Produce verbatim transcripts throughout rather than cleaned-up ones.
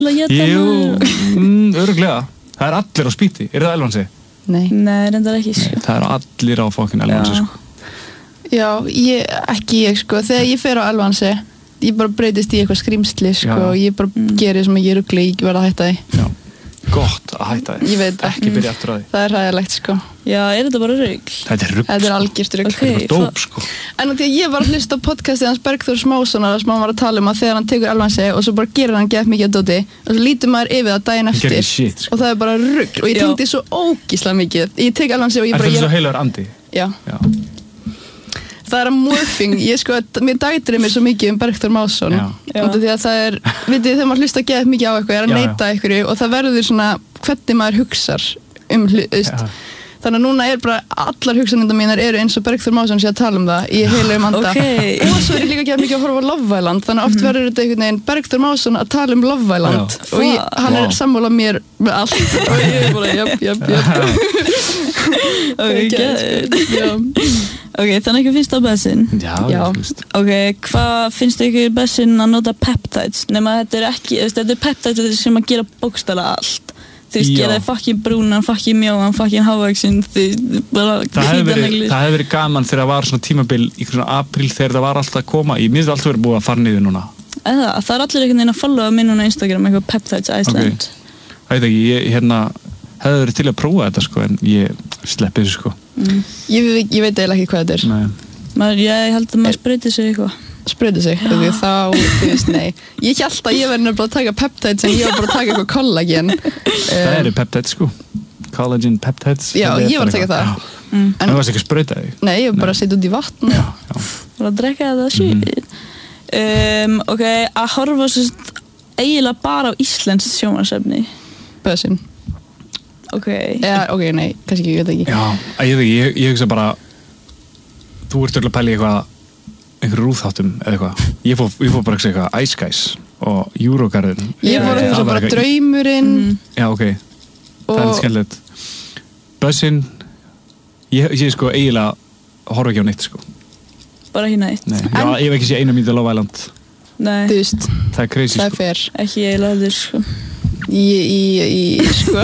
Jú, mm, örugglega. Það er allir á spýti. Er það Elvansi? Nei. Nei, reyndar ekki, sko. Nei, það er allir á fokkin Elvansi, sko. Já, ég, ekki ég, sko. Þegar ég fer á Elvansi, ég bara breytist í eitthvað skrýmsli, sko. Já. Ég bara mm. gerir sem ég rugli, ég verð að hætta því. Já. Gott að hætta því. Ég veit ekki mm. byrja aftur á því. Það er hræðilegt, sko. Já, er þetta bara rugl? Þetta er rugl. Þetta er algjört rugl. Okay, þetta er bara dóp, sko. En því að ég var að hlusta á podcastið hans Bergþórs Mássonar sem hann var að tala um að þegar hann tekur Elvansi og svo bara gerir hann gett mikið að dóti og svo lítur maður yfir það daginn eftir shit, sko. Og það er bara rugl og ég tengdi svo ógíslega mikið. Ég tek Elvansi og ég bara... Er það svo heilagur andi? Já. Já. Það er að morphing, ég sko, mér dætrir mér svo mikið um Bergþór Másson og því að það er, vitið þegar maður hlusta gett mikið á eitthvað, ég er að neita einhverju og það verður svona hvernig maður hugsar um hlut, þannig að núna er bara allar hugsanindar mínar eru eins og Bergþór Másson sé að tala um það í heilum anda okay. og svo er ég líka gett mikið að horfa á Love Island, þannig að oft verður þetta einhvern veginn Bergþór Másson að tala um Love Island já. Og ég, hann wow. er sammála mér með allt og ég er bara, jöp, jöp, jöp ok, ok, þannig ekki finnst það bessin? Já, já. Ok, hvað finnst ykkur bessin að nota peptides? Nefn að þetta er ekki, þetta er peptides sem að gera bókstaflega allt. Þú veist, gera þið fucking brúnan, fucking mjóan, fucking hávaxinn, þú bara hvítaneglis. Það hefði verið gaman þegar það var svona tímabil í svona apríl þegar það var alltaf að koma í. Mér finnst alltaf verið búið að fara niður núna. Eða, það er allir einhvern veginn að followa mig núna á Instagram, eitthvað Peptides Iceland. Ok, það veit ekki, ég hérna hefði verið til að prófa þetta sko, en ég sleppi þessu sko. Mm. Ég, ég veit eiginlega ekki hvað þetta er. Nei. Maður, ég held að maður sprauti sig eitthvað. Sprauti sig? Ok, þá, þú veist, nei. Ég held að ég verði nefnilega að taka peptides en ég var bara að taka eitthvað kollagen. Það eru peptides sko. Collagen peptides. Já, ég var að taka það. Mm. En þú varst ekki að sprauta þig? Nei, ég var bara að setja út í vatn. Já, já. Bara að drekka þetta shit. Um, ok, að horfa svo eiginlega bara á íslenskt sjónvarpsefni. Bössin. Ok. Ja, ok, nei, kannski ekki, ég veit ekki. Já, ég veit ekki, ég, ég hugsa bara þú ert öll að pæla í eitthvað einhverju rúðþáttum eða eitthvað. Ég fór, ég fór bara að segja eitthvað Ice Guys og Eurogarden. Ég fór eitthvað bara eitthvað... Draumurinn. Mm. Já, ok. Og... Það er skemmtilegt. Bössin, ég, ég sko eiginlega horfa ekki á neitt sko. Bara ekki neitt. Nei, já, en... ég hef ekki séð einu mínútu Love Island. Nei. Þú veist. Það er crazy sko. Það er fair. Ekki eiginlega allir sko. Ég, ég, ég, sko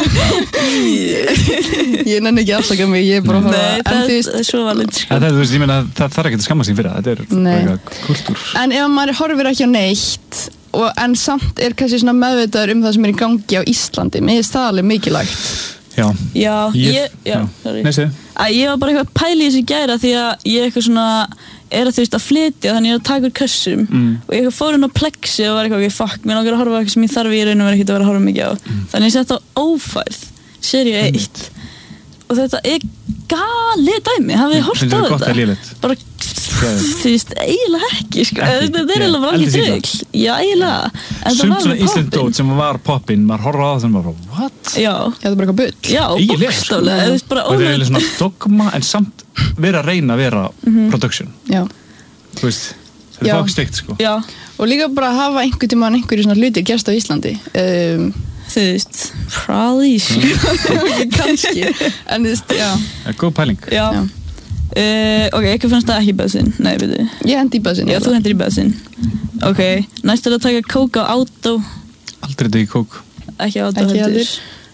ég nenni ekki afsaka mig, ég er bara að horfa. Nei, það, veist, það er svo valið sko. Það, þú veist, ég meina, það þarf ekki að skamma sín fyrir það, þetta er eitthvað kultúr. En ef maður horfir ekki á neitt og, en samt er kannski svona meðvitaður um það sem er í gangi á Íslandi, mér finnst það alveg mikilvægt. Já, já, ég, ég, já, sorry. Nei, segðu. Að ég var bara eitthvað pæli í þessu gæra því að ég eitthvað svona er að þú veist að flytja þannig að ég er að taka úr kössum mm. og ég fór inn á Plexi og var eitthvað, ok, fuck, mér langar að horfa á eitthvað sem ég þarf í raun og verið ekki að vera að horfa mikið á mm. þannig ég sett á ófærð, seríu eitt mm. og þetta er galið dæmi, hafið þið hort á þetta? Bara, þú veist, eiginlega ekki sko, þetta er eiginlega bara alveg drögl já, eiginlega sumt svona Ísland dót sem var poppin, maður horfa á það sem bara, what? Já, það er bara eitthvað bull já, bókstaflega, þú veist bara og þetta er eiginlega svona dogma en samt vera að reyna að vera mm-hmm. production já. Þú veist, þetta er fokk steikt sko já. Og líka bara að hafa einhvern tíma einhverju svona hlutir gerst á Íslandi um, þú veist, probably kannski, en þú veist, já það er góð pæling já, já. Uh, ok, ekki fannst það ekki í bössin nei, veitu ég hendi í bössin já, þú hendir í bössin ok, næst er að taka kók á átó aldrei degi kók ekki átó heldur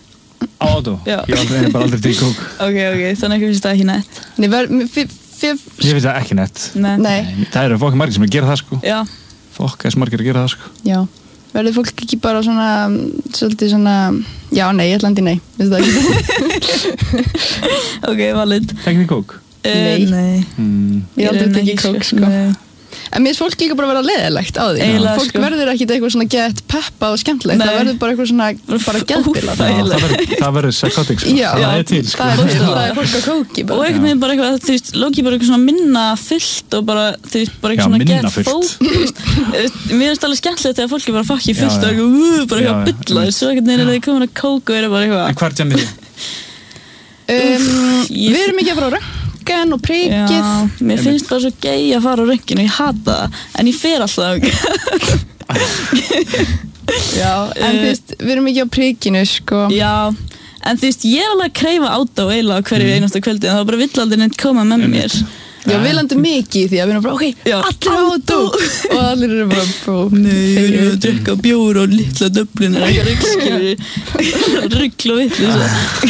á átó, ég er bara aldrei degi kók ok, ok, þannig ekki finnst það ekki nett nei, ver, fyr, fyr, ég finnst það ekki nett nei. Nei. Það eru fokk margir sem að gera það sko já fokk er margir að gera það sko já, verður fólk ekki bara svona svolítið svona, já, nei, ég ætla nei finnst það ekki ok, valid tekni kók? Uh, nei, mm. ég aldrei tekið kók sko nei. En mér finnst fólk líka bara að vera leðilegt á því Eila, fólk sko. verður ekki eitthvað svona gett peppa og skemmtilegt nei. Það verður bara eitthvað svona bara geðbila það verður psychotic sko já, það er til sko það er, til, það er fólk að kóki bara. Og einhvern veginn bara eitthvað, þú veist, lóki bara eitthvað svona minna fullt og bara, þú veist, bara eitthvað svona gett fók mér finnst alveg skemmtilegt þegar fólk er bara fucking fullt og eitthvað, bara eitthvað að bylla svo einhvern veginn er það komin að kóka og er bara eitthvað en hvað er jammið þið? Við erum ekki að fara á röntgen og prikið já, mér finnst bara svo gay að fara á röntgen og ég hata það, en ég fer alltaf já, en þú veist, við erum ekki á prikinu sko já, en þú veist, ég er alveg að kreifa átó eiginlega hverju mm. einasta kvöldi en það var bara vill aldrei neitt koma með mér Já, við landum mikið í því að við erum bara, ok, Já. allir átó og allir eru bara, bro, Nei, ég er að drekka bjór og litla döflin eða eitthvað ruggskilur ruggl og vittlisa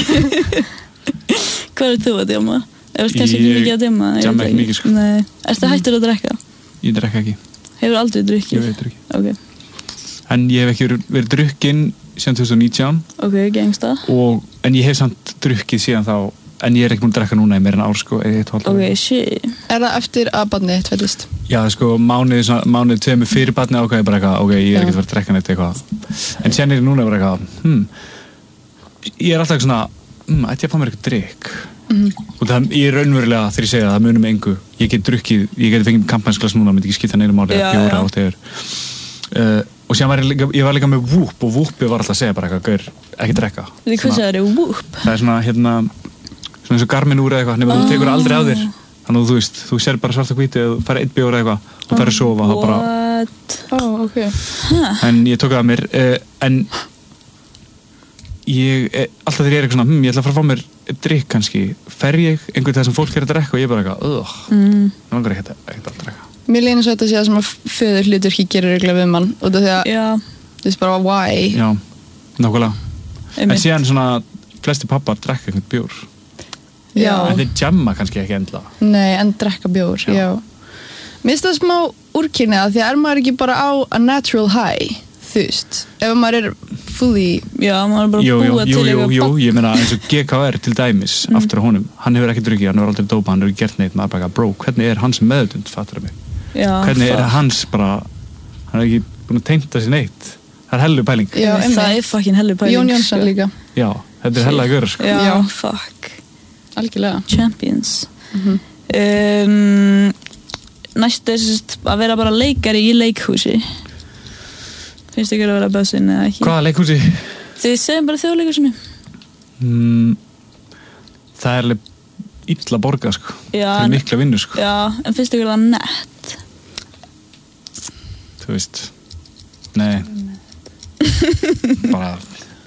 Hvað er þú að djama? Ef þú kannski ekki Ég mikið að djama djamma ekki mikið, sko. Nei, erstu hættur að drekka? Ég drekka ekki. Hefur aldrei drukkið? Ég veit ekki. Ok, En ég hef ekki verið, verið drukkinn síðan tvö þúsund og nítján ok, gengsta og, en ég hef samt drukkið síðan þá en ég er ekki búin að drekka núna í meira en ár sko, eða eitt og hálft ár. Ok, shit Er það eftir að barnið þitt fæddist? Já, sko, mánuði, svona- mánuði tveimur fyrir barnið ákvað ég bara eitthvað, ok, ég er Já. ekki að fara að drekka neitt eitthvað. En síðan er ég núna bara eitthvað, hm, ég er alltaf svona, hm, ætti ég að fá mér eitthvað drikk. Og það, ég er raunverulega, þegar ég segja það, það munum engu. Ég get drukkið, ég get fengið kampansglas núna, myndi ekki skipta neinu máli Já, að bjóra já. átt eður. Uh, og síðan var ég líka, ég var líka með Whoop og Whoopið var alltaf að segja bara eitthvað, gaur, ekki drekka. Því hvað Svona- það eru? Whoop Það er svona, hérna, svona eins og Garmin úr eða eitthvað, nema þú tekur aldrei á þér. Þannig að þú veist, þú sér bara svart og hvíti eða þú færði eitt bjór eða eitthvað og færði að sofa, þá bara, What? Ó, ok. en ég tók það að mér, uh, en ég, eh, alltaf þegar ég er eitthvað svona, hm, ég ætla að fara að fá mér drikk kannski, fer ég einhvern það sem fólk er að drekka og ég er bara eitthvað, ugh, Mm. það langar ekki að ekki að drekka. Mér leynir svo þetta að sé það sem að föður hlutverki gerir regla við mann út af því að, Já, þú veist bara, why? Já, nákvæmlega. En einmitt síðan svona, flesti pappar drekka einhvern bjór. Já. En þeir jamma kannski ekki endla. Nei, en drekka bjór, Já. já. Mér finnst það smá úrkynni að því að er maður ekki bara á a natural high, þú veist, ef maður er fully, Já, maður er bara Jú, jú, búa jú, til jú, eitthvað jú, barn. ég meina eins og G K R til dæmis, aftur á honum, hann hefur ekki drukkið, hann hefur aldrei dópað, hann hefur gert neitt, maður bara, bro, hvernig er hans meðutund, fattar mig? Já, Hvernig er fuck. hans bara, hann er ekki búin að teimta sér neitt, það er hellu pæling. Já, Einmitt, Það einmitt. er fucking hellu pæling Jón Jónsson sko. líka, Já, þetta er hella að göra, sko. Já, Já. fuck algjörlega. Champions Mhm. um, Næst er sérst að vera bara leikari í leikhúsi Finnst ykkur að vera bössin eða ekki? Hvaða leikhúsi? Þið segjum bara þjóðleikusinu Mm, það er alveg illa borga, sko. Já, Það er en- mikla vinnu, sko. Já, en finnst ykkur það nett? Þú veist, nei, bara,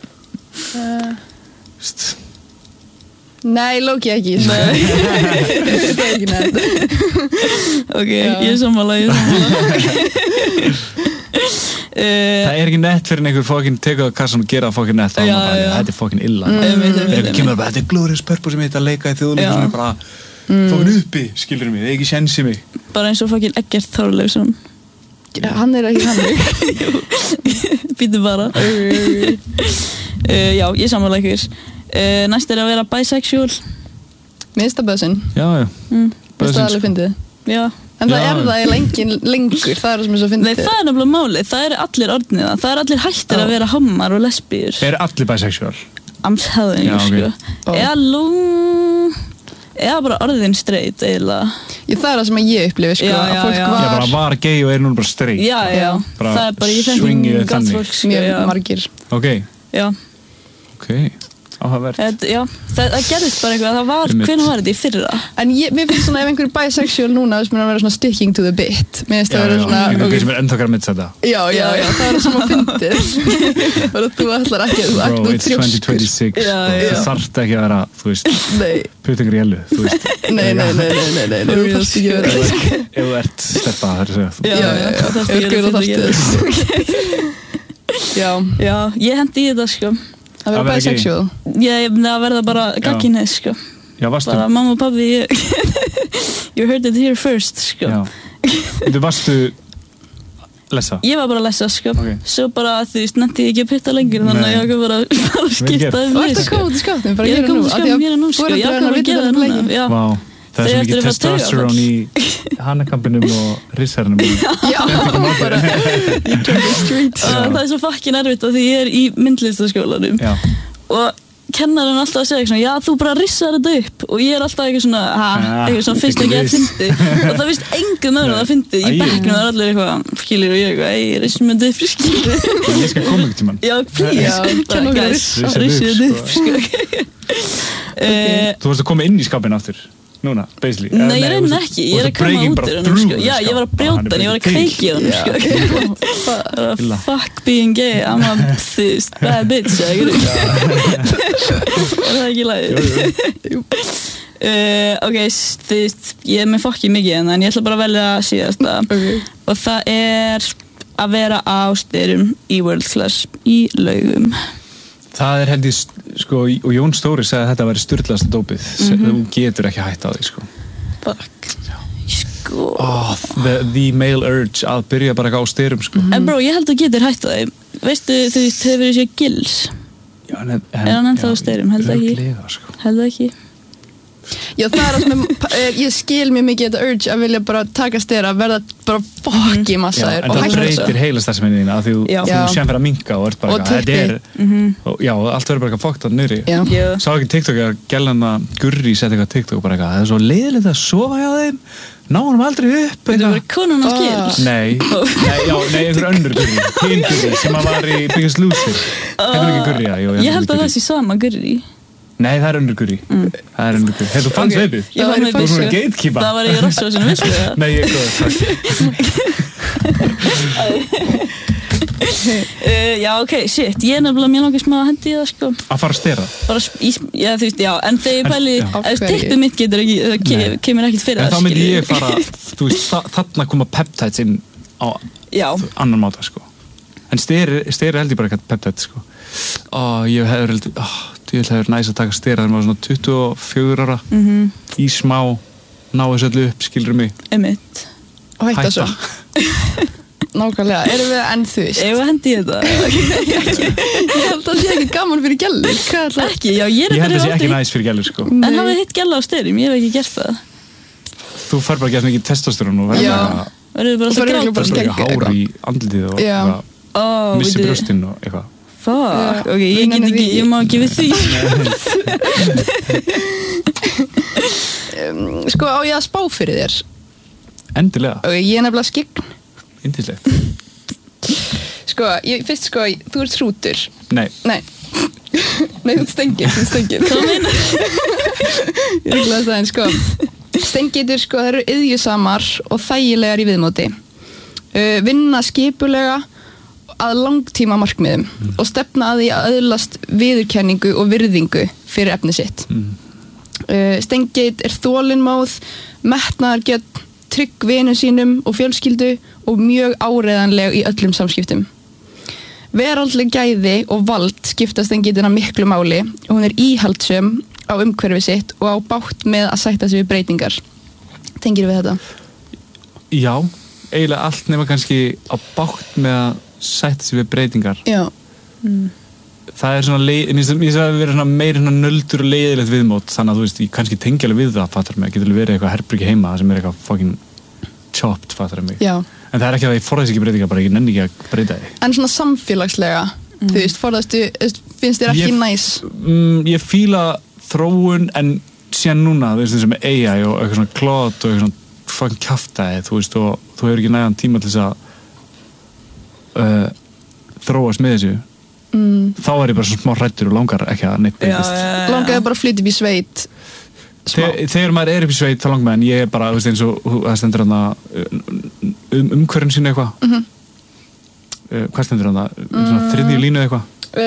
veist, Nei, lóki ekki, sko. Nei. Það er ekki neitt. Ok, Já. ég er sammála, ég er sammála uh, það er ekki nett fyrir en einhver fokkin tekur á kassan og gera það fokkin nett, þá er Já, maður bara, já. þetta er fokkin illa. Einmitt, Þegar einmitt, einhver einmitt. kemur bara, þetta er glorious purpose sem heit að leika í þjóðleikum Já. sem er bara fokkin uppi, skilur mig, það er ekki séns í mig. Bara eins og fucking Eggert Þorleifsson Já, hann er ekki hann. Býtu bara uh, Já, ég er sammála ykkur uh, Næst er að vera bisexual Minnsta bössin, Já, já. mm. minnst það alveg fyndið. Já En það Já. er það í lengin lengur, það er það sem er svo Nei, fyndið. það er nefnilega málið, það eru allir orðnið það Það eru allir hættir Já. að vera hommar og lesbíur Er allir bisexual? I'm telling you, Já, ok. sko Ó. Eða lú Eða bara orðin straight, eiginlega Ég, það er það sem ég upplifi, sko, Já, að já, fólk já. Já, var bara var gay og er núna bara straight. Já, já, Já. Bara það er bara ég swingið þekki gott þannig. fólk, sko, mjög já. margir. Ok, Já, ok, áhugavert. Þetta, já, það, það gerðist bara eitthvað, það var, Einmitt. hvenær var þetta í fyrra? En ég, mér finnst svona ef einhver er bisexual núna þess að vera svona sticking to the bit. Mér finnst Já, það já, vera svona, einhver ok, sem er ennþá græmið þetta. já, já, já, það er það sem að fyndið. Bara þú ætlar ekki, þú Bro, ætlar it's twenty twenty-six. Já, sko. já. Það þarf ekki að vera, þú veist, Nei, putingur í ellu, þú veist. nei, nei, nei, nei, nei, nei, nei, þú þarfst ekki að vera það. Ef þú ert stelpa, það er að segja. Já, Já, já, já, það ef þarftu þú að gera, þarftu þarftu að þess. Já, Já, ég hendi í þetta, sko að vera Að vera gay. bisexual. Ég nefndi að verða bara gagginnes, sko Já, varstu, Bara mamma og pabbi, ég You heard it here first, sko já. Þú varstu lessa? Ég var bara að lesa, sko Ok. Svo bara, þú veist, nefndi ég ekki að pitta lengur Þannig að Nei. ég ákvað bara, bara að skipta gert. um Þú við, ert að sko koma út í skápnum, bara Ég er gera að nú. koma til skam, ég er nú, sko Ég ákvað bara að gera það núna, já Vá, það er Þegar svo mikið eftir að fá testosterone í hannakampinum og rissarnum. Já, bara, you turn the streets. Og það er svo fucking erfitt af því ég er í myndlistaskólanum Já, og kennarinn er alltaf að segja eitthvað svona, já þú bara rissar þetta upp og ég er alltaf eitthvað svona, ha, Ja, eitthvað svona finnst ekki ekki að viss. fyndi og það finnst engum öðrum að það fyndi í Æi. bekknum það er allir eitthvað, skilir og ég eitthvað, ei, rissum þetta upp, skilir en ég skal koma ykkur tímann. já, please, Já, kenna okkur að guys, rissa. rissið þetta upp, Rissa sko Eh, Þú varst að koma inn í skapin aftur, núna, basically. Nei, Eða ég reyni þú- ekki, þú ég er varst að koma breaking út bara úr honum, through sko. Já, the ég var að skáp. brjóta Hann er hann, ég var að bara kveiki í honum, til. sko. Bara, Illa. fuck being gay, I'm a, þú veist, bad bitch, eða ekki? Er það ekki lagið? Uh, ok, þú veist, ég er með fokkið mikið en ég ætla bara að velja síðasta okay. og það er að vera á styrum í World Class í Laugum. Það er held ég, sko, og Jón Stóri sagði að þetta væri sturlasta dópið, mm-hmm. þú getur ekki hætt á því, sko. Fuck. Sko. Oh, the, the male urge að byrja bara á styrum, sko. Mm-hmm. En bro, ég held að þú getur hætt á því. Veistu, þú veist, þau verið sér Gils. Já, en, en, er hann ennþá á styrum, held ekki. Röglega, sko. Held ekki. Já, það er svona, ég skil mjög mikið þetta urge að vilja bara taka stera, verða bara fokki massaður. En það breytir heilastarfseminni þína að þú, þú sem fyrir að minka og ert bara og þetta er, mm-hmm. og, já, og allt verður bara eitthvað fokkt að nýri. Sá ekki TikTok að gælana Gurri setti eitthvað TikTok og bara eitthvað, það er svo leiðilegt að sofa hjá þeim, ná hann aldrei upp. Þetta var konan á Gils? Nei, nei, já, nei, einhver önnur Gurri, hinn Gurri sem að var í Biggest Loser. Heitir ekki Gurri, já. Ég held að það sé sama Gurri. Nei, það er önnur Gurri. Mm. Það er önnur Gurri. Hefur þú fann okay. sveipið? Ég fann sveipið. Þú svona gatekeeper. Það var ég Rossvarsinu, vissu það? Nei, ég er góð, takk. uh, já, ok, shit. Ég er nefnilega mjög langið smá að hendi í það, sko. Að fara að stera? Bara, í, já, þú veist, já. En þegar ég pæli, ef tippið mitt getur ekki, það ke, kemur ekkert fyrir það, skilur. En þá myndi ég fara, þú veist, þarna koma peptides inn á annan máta, sko. En steri, steri held ég bara eitthvað peptide, sko. Ó, ég hefur held, ó, ég hefur næst að taka stera þegar maður svona tuttugu og fjögur ára mm-hmm. í smá, ná þessu öllu upp, skilur mig. Einmitt. Og hætta svo. Nákvæmlega, erum við enn þú veist? Ef við hendi í þetta. Ég held að það sé ekki gaman fyrir gælur. Ekki, já, ég er Ég held að það sé ekki næst fyrir gælur, sko. En hafið þið hitt gæla á styrum, ég hef ekki gert það. Þú fær bara að geta mikið testosterón og verður bara alltaf gráta. Þú verður bara hári í andlitið og oh, missi brjóstinn og eitthvað. Fuck, ok, ég get ekki, ég má ekki við því. um, sko, á ég að spá fyrir þér? Endilega. Ok, ég er nefnilega skygn. Yndislegt. Sko, ég, fyrst sko, þú ert hrútur. Nei. Nei. Nei, þú ert stengið, þú ert stengið. Hvað meinar? Ég er glæðast aðeins, sko. Stengitur, sko, það eru iðjusamar og þægilegar í viðmóti. Uh, vinna skipulega að langtíma markmiðum mm. og stefna að því að öðlast viðurkenningu og virðingu fyrir efni sitt. Mm. Uh, Stengeit er þolinmóð, metnaðargjörn, trygg vinum sínum og fjölskyldu og mjög áreiðanleg í öllum samskiptum. Veraldleg gæði og vald skipta stengeitina miklu máli og hún er íhaldsöm á umhverfi sitt og á bátt með að sætta sig við breytingar. Tengir við þetta? Já, eiginlega allt nema kannski á bátt með að sætta sig við breytingar. Já. Mm. Það er svona leið, ég veist að vera svona meira svona nöldur og leiðilegt viðmót, þannig að þú veist, ég kannski tengi alveg við það, fattar mig, getur verið eitthvað herbyrgi heima sem er eitthvað fucking chopped, fattar mig. Já. En það er ekki að ég forðast ekki breytingar, bara ég nenni ekki að breyta því. En svona samfélagslega, mm. þú veist, forðastu, finnst þér ekki næs? Mm, ég fíla þróun, en síðan núna, þú veist, eins og með A I og eitthvað svona klót og eitthvað svona fucking kjaftaði, þú veist, og þú hefur ekki nægan tíma til þess að uh, þróast með þessu. Mm. Þá er ég bara svona smá hræddur og langar ekki að neitt breytist. Já, já, já. Langar bara að flytja upp í sveit. Þe þegar maður er upp í sveit þá langar maður, en ég er bara, þú veist, eins og það stendur hann að um, umhverfin sínu eitthvað. Mm -hmm. uh, hvað stendur hann að? Mm. Svona þriðju línu eitthvað?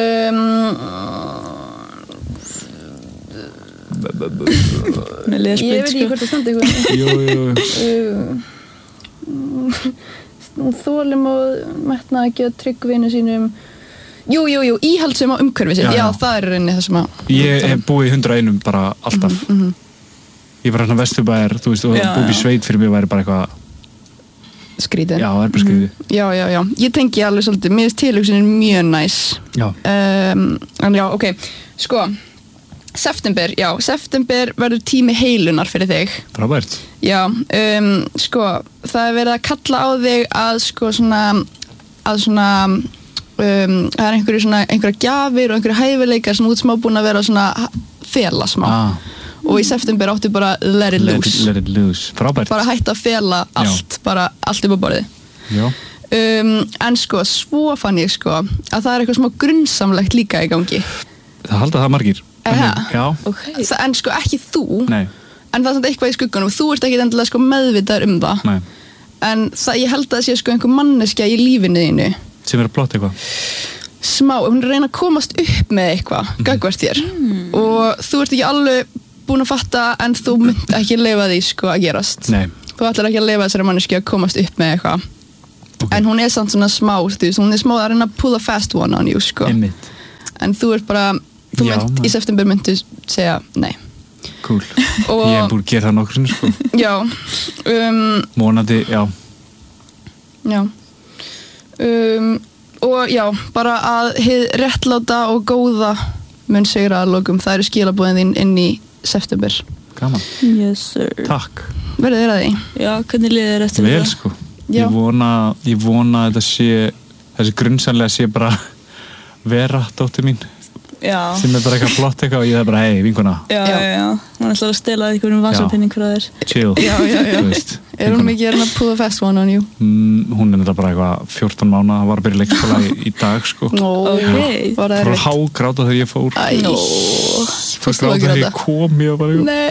Um, ég veit ekki hvort það stendur eitthvað. Jú, jú. Þólum og metna ekki að trygg vinu sínum. Jú, jú, jú, íhaldsum á umhverfi sitt. Já, já, það er reyni það sem að... Ég hef búið í hundrað og einum bara alltaf. Mm -hmm. Ég var hérna Vesturbæjar, þú veist, og búið í sveit fyrir mig væri bara eitthvað... Skrítið. Já, það er bara skrítið. Mm -hmm. Já, já, já. Ég tengi alveg svolítið, mér finnst tilhugsunin mjög næs. Já. Um, en já, ok. Sko, september, já, september verður tími heilunar fyrir þig. Frábært. Já, um, sko, það er verið að kalla á þig að, sko, svona, að svona... Um, það er einhverju svona, einhverja gjafir og einhverju hæfileikar sem út smá búin að vera svona fela smá ah. og í september áttu bara let it loose, let it, let it loose. Frábært. Bara hætta að fela allt, já. Bara allt upp á borðið. Um, en sko, svo fann ég sko að það er eitthvað smá grunnsamlegt líka í gangi. Það halda það margir. Já, okay. Það, en sko ekki þú. Nei. En það er svona eitthvað í skugganum, þú ert ekki endilega sko meðvitaður um það. Nei. En það, ég held að það sé sko einhver manneskja í lífinu þínu sem er að plotta eitthvað smá, hún er að reyna að komast upp með eitthvað mm. gagvart þér mm. og þú ert ekki alveg búin að fatta en þú mynd ekki leyfa því sko að gerast. Nei. Þú ætlar ekki að leyfa þessari manneskju að komast upp með eitthvað. Okay. En hún er samt svona smá, þú veist, hún er smá að reyna að pull a fast one on you sko. Einmitt. En þú ert bara, þú Já, mynd, man. í september myndu segja nei. Cool. Og, ég hef búin að gera það nokkur sinni sko. Já. Um, Mónandi, já. Já. Um, og já, bara að hið réttláta og góða mun sigra að lokum. Það eru skilabúðin þín inn í september. Gaman. Yes sir. Takk. Verðið þér að því? Já, hvernig liðir þér eftir Vel sko. Já. Ég vona, ég vona að þetta sé, þessi grunnsamlega sé bara Vera, dóttir mín. Já. Sem er bara eitthvað flott eitthvað og ég er bara, hei, vinkona. Já, já, já. Hún ætlar að stela einhverjum vasapinning frá þér. Chill. Já, já, já. Þú veist, Er hún mikið að reyna að pull a fast one on you? Mm, hún er þetta bara eitthvað fjórtán mánaða, var að byrja í leikskóla í, í dag sko. Nó, Ok. var það Fór að erfitt? hágráta þegar ég fór. Æ, Nó. fórstu Fór að gráta þegar gráta? ég kom, ég var bara eitthvað.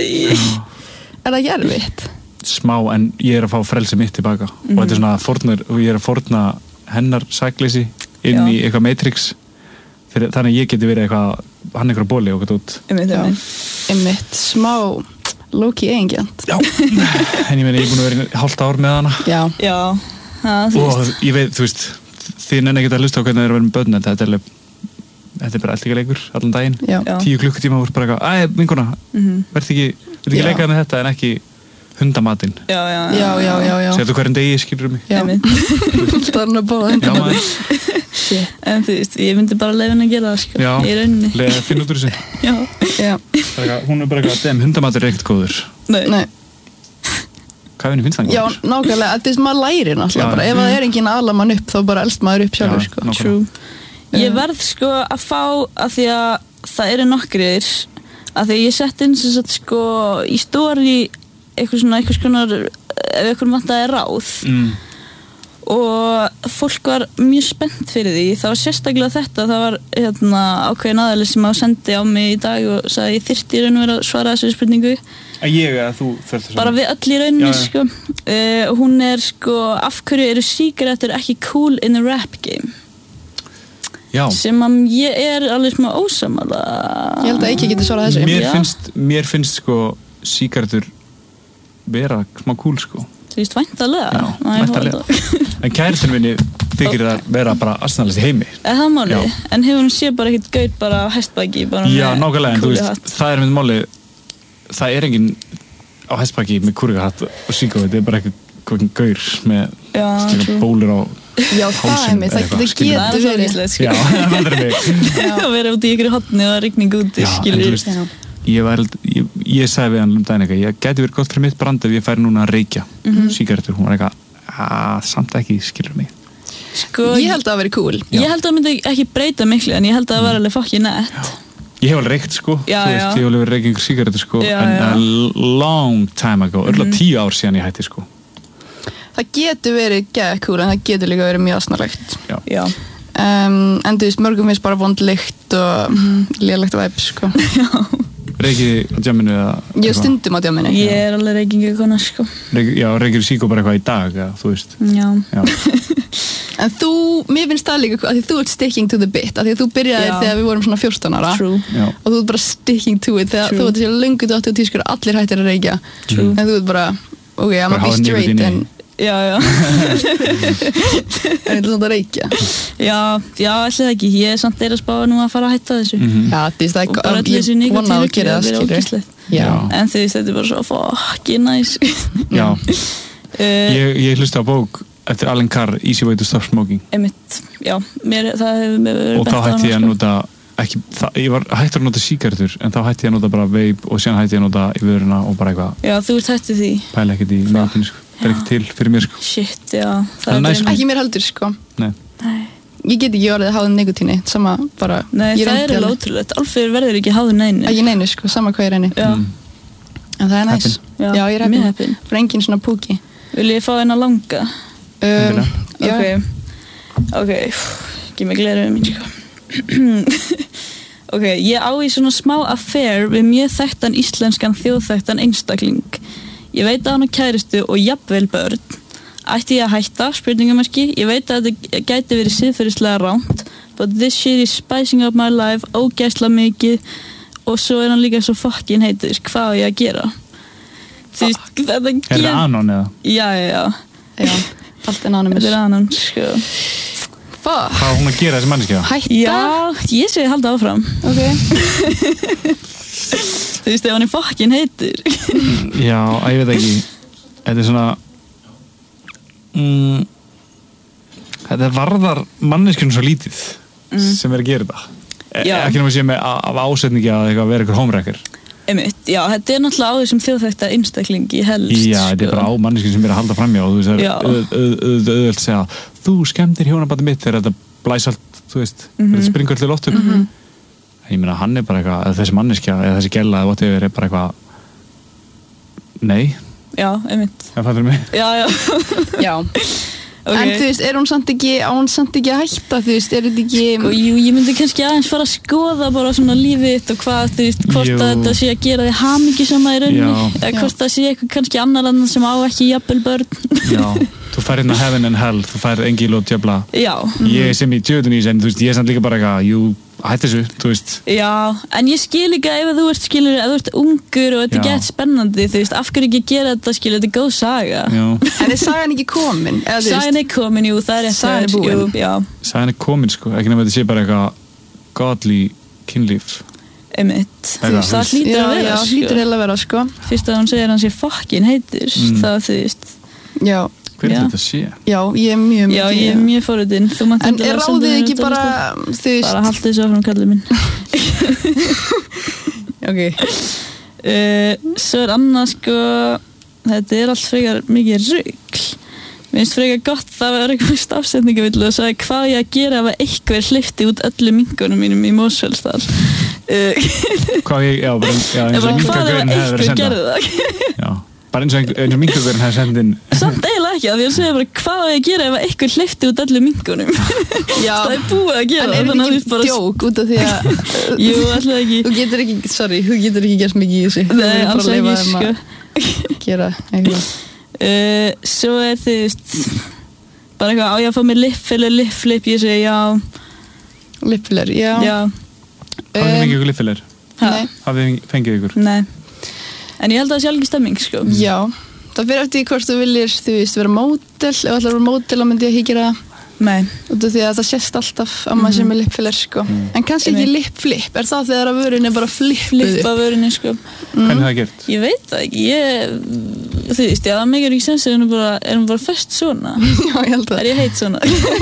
Nei, er það ekki erfitt? Smá, en ég er að fá frelsi mitt tilbaka. Og þetta er svona fórnur, og ég er að fórna hennar sækleysi inn Já. í eitthvað Matrix. Fyrir, þannig að ég geti verið eitthvað, hann eitthvað bóli og eitthvað út. Einmitt, Já, einmitt. einmitt, smá low-key eigingjant. Já. En ég meina, ég er búin að vera í hálft ár með hana. Já, Já, það, þú Og veist. ég veit, þú veist, þið nenni ekki að hlusta á hvernig það er að vera með börn, en þetta er alveg, þetta er bara allt ekki leikur allan daginn. já, Já. Tíu klukkutíma voru bara eitthvað, æ, vinkona, Mhm. verð ekki, verð ekki Já. leika með þetta en ekki hundamatinn. Já, já, já, já, já, já. Segðu hverjum degi, skilur mig. Já, Einmitt. það er hann að bóða Já, þetta. maður. Shit. En þú veist, ég myndi bara leifa henni að gera það, sko. Já. Í rauninni. Lega að finna út úr þessu. Já. Já, Það er eitthvað- Hún er bara eitthvað, dem, hundamatur er ekkert góður. Nei. nei. Hvað henni finnst það Já, góður? nákvæmlega, þetta er sem maður lærir náttúrulega Já. bara. Ef það er enginn að ala mann upp, þá bara elst maður upp sjálfur, Já, sko. nákvæmlega. True. Ég Já. verð sko að fá að því að það eru nokkrir að því að ég sett inn sem sagt sko í story eitthvað svona eitthvað skonar ef eitthvað vantaði ráð Mm. og fólk var mjög spennt fyrir því. Það var sérstaklega þetta, það var hérna ákveðin aðeins sem á sendi á mig í dag og sagði að ég þyrfti í raun og vera að svara þessu spurningu Að ég eða þú þarft þess bara við öll í rauninni Já, já. sko uh, hún er sko af hverju eru sígarettur ekki cool in a rap game Já. sem að ég er alveg smá ósammála. Ég held að ekki geti svarað þessu. Mér Já. finnst, mér finnst sko sígarettur vera smá cool sko. Þú veist, væntalega. Já, Næ, ég væntanlega. veit það. En kæristinn minni þykir það vera bara aðstæðanlegast í heimi. Er það málið? Já. En hefur hún séð bara ekkert gaur bara á hestbaki bara Já, með nákvæmlega, en þú veist, kúluhatt? það er með máli, það er enginn á hestbaki með kúrikahatt og síkó, þetta er bara eitthvað gaur með Já, stíka true. bólur á Já, það hálsinn er mig, eða það eitthvað, það skilur. Það er getur svo verið. víslegt, Já, skilur. það er mig. Að vera út í ykkur hotni og það er rigning úti, Já, en þú skilur. veist, ég, var, ég, ég sagði við hann um daginn eitthvað, ég geti verið gott fyrir mitt brand ef ég færi núna að reykja sígarettur, hún var eitthvað, að samt ekki, skilur mig. Sko, Ég held að það veri cool. ég held að það myndi ekki breyta miklu en ég held að það var alveg fokkin nett. Ég hef alveg reykt sko, Já, þú veist, já. ég hef alveg reykt einhver sígarettur sko, Já, en já. a long time ago, örgulega tíu ár síðan ég hætti sko. Það getur verið geða cool en það getur líka verið mjög asnalegt. Já. Já. Um, en þú veist, mörgum finnst bara vond lykt og mm. lélegt væp, sko. Reykið á djamminu eða Ég eitthvað? stundum á djáminu. Ég er alveg reykingu kona, sko. Reykir, já, reykir síkó bara eitthvað í dag, eða, þú veist. Já. Já. En þú, mér finnst það líka, af því þú ert sticking to the bit, af því þú byrjaði Já. þegar við vorum svona fjórtán ára. True. Já. Og þú ert bara sticking to it, þegar True. þú ert þessi löngu dóttu og tískur allir hættir að reykja. True. En þú ert bara, ok, I'm Bara gonna be hafa straight nikotín í. en, Já, já. en ég ætla samt að reykja. Já, já, ætli það ekki. Ég er samt þeirra að spá nú að fara að hætta þessu. Mhm. Já, þú veist, það Og bara er, allir þessu ég vona að þú nikotínu gerir það, verið skilur. ógeðslegt. Já. En þú veist, þetta er bara svo fucking nice. Já. Uh, Ég, ég hlusti á bók eftir Alan Carr, Easy Way to Stop Smoking. Einmitt, já, mér, það hefur mér verið Og þá bent á hætti ég að hana, sko. nota, ekki, það, ég var hættur að nota sígarettur, en þá hætti ég að nota bara vape og síðan hætti ég að nota í vöruna og bara eitthvað, Já, þú ert hættið því. pæla ekkert í meðutinu, sko. Það er ekki til fyrir mér, sko. Shit, já. Það er næs, sko. Ekki mér heldur, sko. Nei. Nei, Ég get ekki orðið háðum nikotíni, sama bara. Nei ég það reyndi er alveg alveg. ótrúlegt. Alfur verður ekki háður neinu. Ekki neinu, sko, sama hvað ég reyni. Já, Mm. En það er næs. Heppin. já, Já, ég er mjög heppin. heppin. Það er engin svona púki. Vil ég fá eina langa? Um, Endilega. já. Ok, ok, ekki mig gleru mín, sko. Ok, ég á í svona smá affair við mjög þekktan íslenskan þjóðþekktan einstakling. Ég veit að hann á kæristu og jafnvel börn. Ætti ég að hætta, spurningamarki? Ég veit að þetta gæti verið siðferðislega ránt, but this shit is spicing up my life ógeðslega mikið og svo er hann líka svo fucking heitur, hvað á ég að gera? Þú veist, þetta Er þetta anon eða? Já, já, já. Já, allt anonymous. Þetta er anon, sko. Fuck. Hvað á hún að gera þessi manneskja? Hætta? Já, ég segi halda áfram. Ok. Þú veist, ef hann er fucking heitur. Já, ég veit ekki. Þetta er svona... Mm, þetta varðar manneskjunum svo lítið mm. sem er að gera þetta. Já. Ekki náttúrulega sé með af ásetningi að eitthvað vera ykkur homewrecker. Einmitt, já, þetta er náttúrulega á þessum þjóðþekkta einstaklingi helst. Já, þetta er bara á manneskjum sem er að halda framjá og þú veist, það er auðvöld að segja þú skemmtir hjónabandi mitt þegar þetta blæs allt, þú veist, mm -hmm. þetta springur allir loftum. Mm -hmm. Ég meina, hann er bara eitthvað, eða þessi manneskja, eða þessi gæla eða whatever er bara eitthvað nei. Já, einmitt. Það fattur mig. Já, já. Já. Okay. En þú veist, er hún samt ekki, á hún samt ekki að hætta, þú veist, er þetta ekki... Sko, jú, ég myndi kannski aðeins fara að skoða bara svona lífið þitt og hvað, þú veist, hvort jú. að þetta sé að gera þig hamingjusama í rauninni, eða hvort það sé eitthvað kannski annar annan sem á ekki jafnvel börn. Já, þú færð hérna heaven and hell, þú færð engil og djöfla. Já. Ég sem í tjöðun í sen, þú veist, ég er samt líka bara eitthvað, jú, hætti þessu, þú veist. Já, en ég skil líka ef þú ert, skilur, ef þú ert ungur og þetta er gett spennandi, þú veist, af hverju ekki gera þetta, skilur, þetta er góð saga. Já. En er sagan ekki komin? Sagan er komin, jú, það er eftir. Sagan er búin. Jú, já. Sagan er komin, sko, ekki nefnir þetta sé bara eitthvað godly kynlíf. Einmitt, þú veist, það hlýtur að vera, já, sko. hlýtur heila að vera, sko. Fyrst að hún segir hann sé fucking heitur, mm. þá, þú veist. Já. Hver er þetta sé? Já, ég er mjög mikið. Já, ég er mjög forutinn. En er ráðið ekki bara, þú veist... Bara halda þessu áfram, kallið minn. Ok. Uh, svo er annað, sko, þetta er allt frekar mikið rugl. Mér finnst frekar gott, það var eitthvað stafsetningavillu og sagði hvað ég að gera ef einhver hleypti út öllum minkunum mínum í Mosfellsdal. Uh, hvað ég, já, bara, já, eins og minkagaurin hefði verið senda. Já. Bara eins og eins og minkagaurin hefði sendið inn. Samt eiginlega ekki, af því að segja bara hvað á ég að gera ef einhver hleypti út öllum minkunum. Já. Það er búið að gera. En er þetta ekki bara... djók út af því að... Jú, alltaf ekki. Þú getur ekki, sorry, þú getur ekki gert mikið í þessu. Nei, alls ekki, sko. Gera eitthvað. Uh, svo er þú veist bara eitthvað á ég að fá mér lippfiller, lippflip, ég segi já. Lippfiller, já. Já. Hafið þið fengið ykkur lippfiller? Nei. Hafið þið fengið ykkur? Nei. En ég held að það sé alveg stemming, sko. Já. Það fyrir eftir hvort þú viljir, þú veist, vera módel, ef þú ætlar að vera módel þá myndi ég ekki gera það. Nei. Út af því að það sést alltaf að maður sem er lippfiller, sko. Mm. En kannski ekki lippflip, er það þegar að vörun er bara flippuð? Flippa vörunni, sko. Mm. Hvernig er það gert? Ég veit það ekki, ég, þú veist, já, það meikar ekki sens að hún er bara, er hún bara fest svona? Já, ég held það. Er ég heit svona?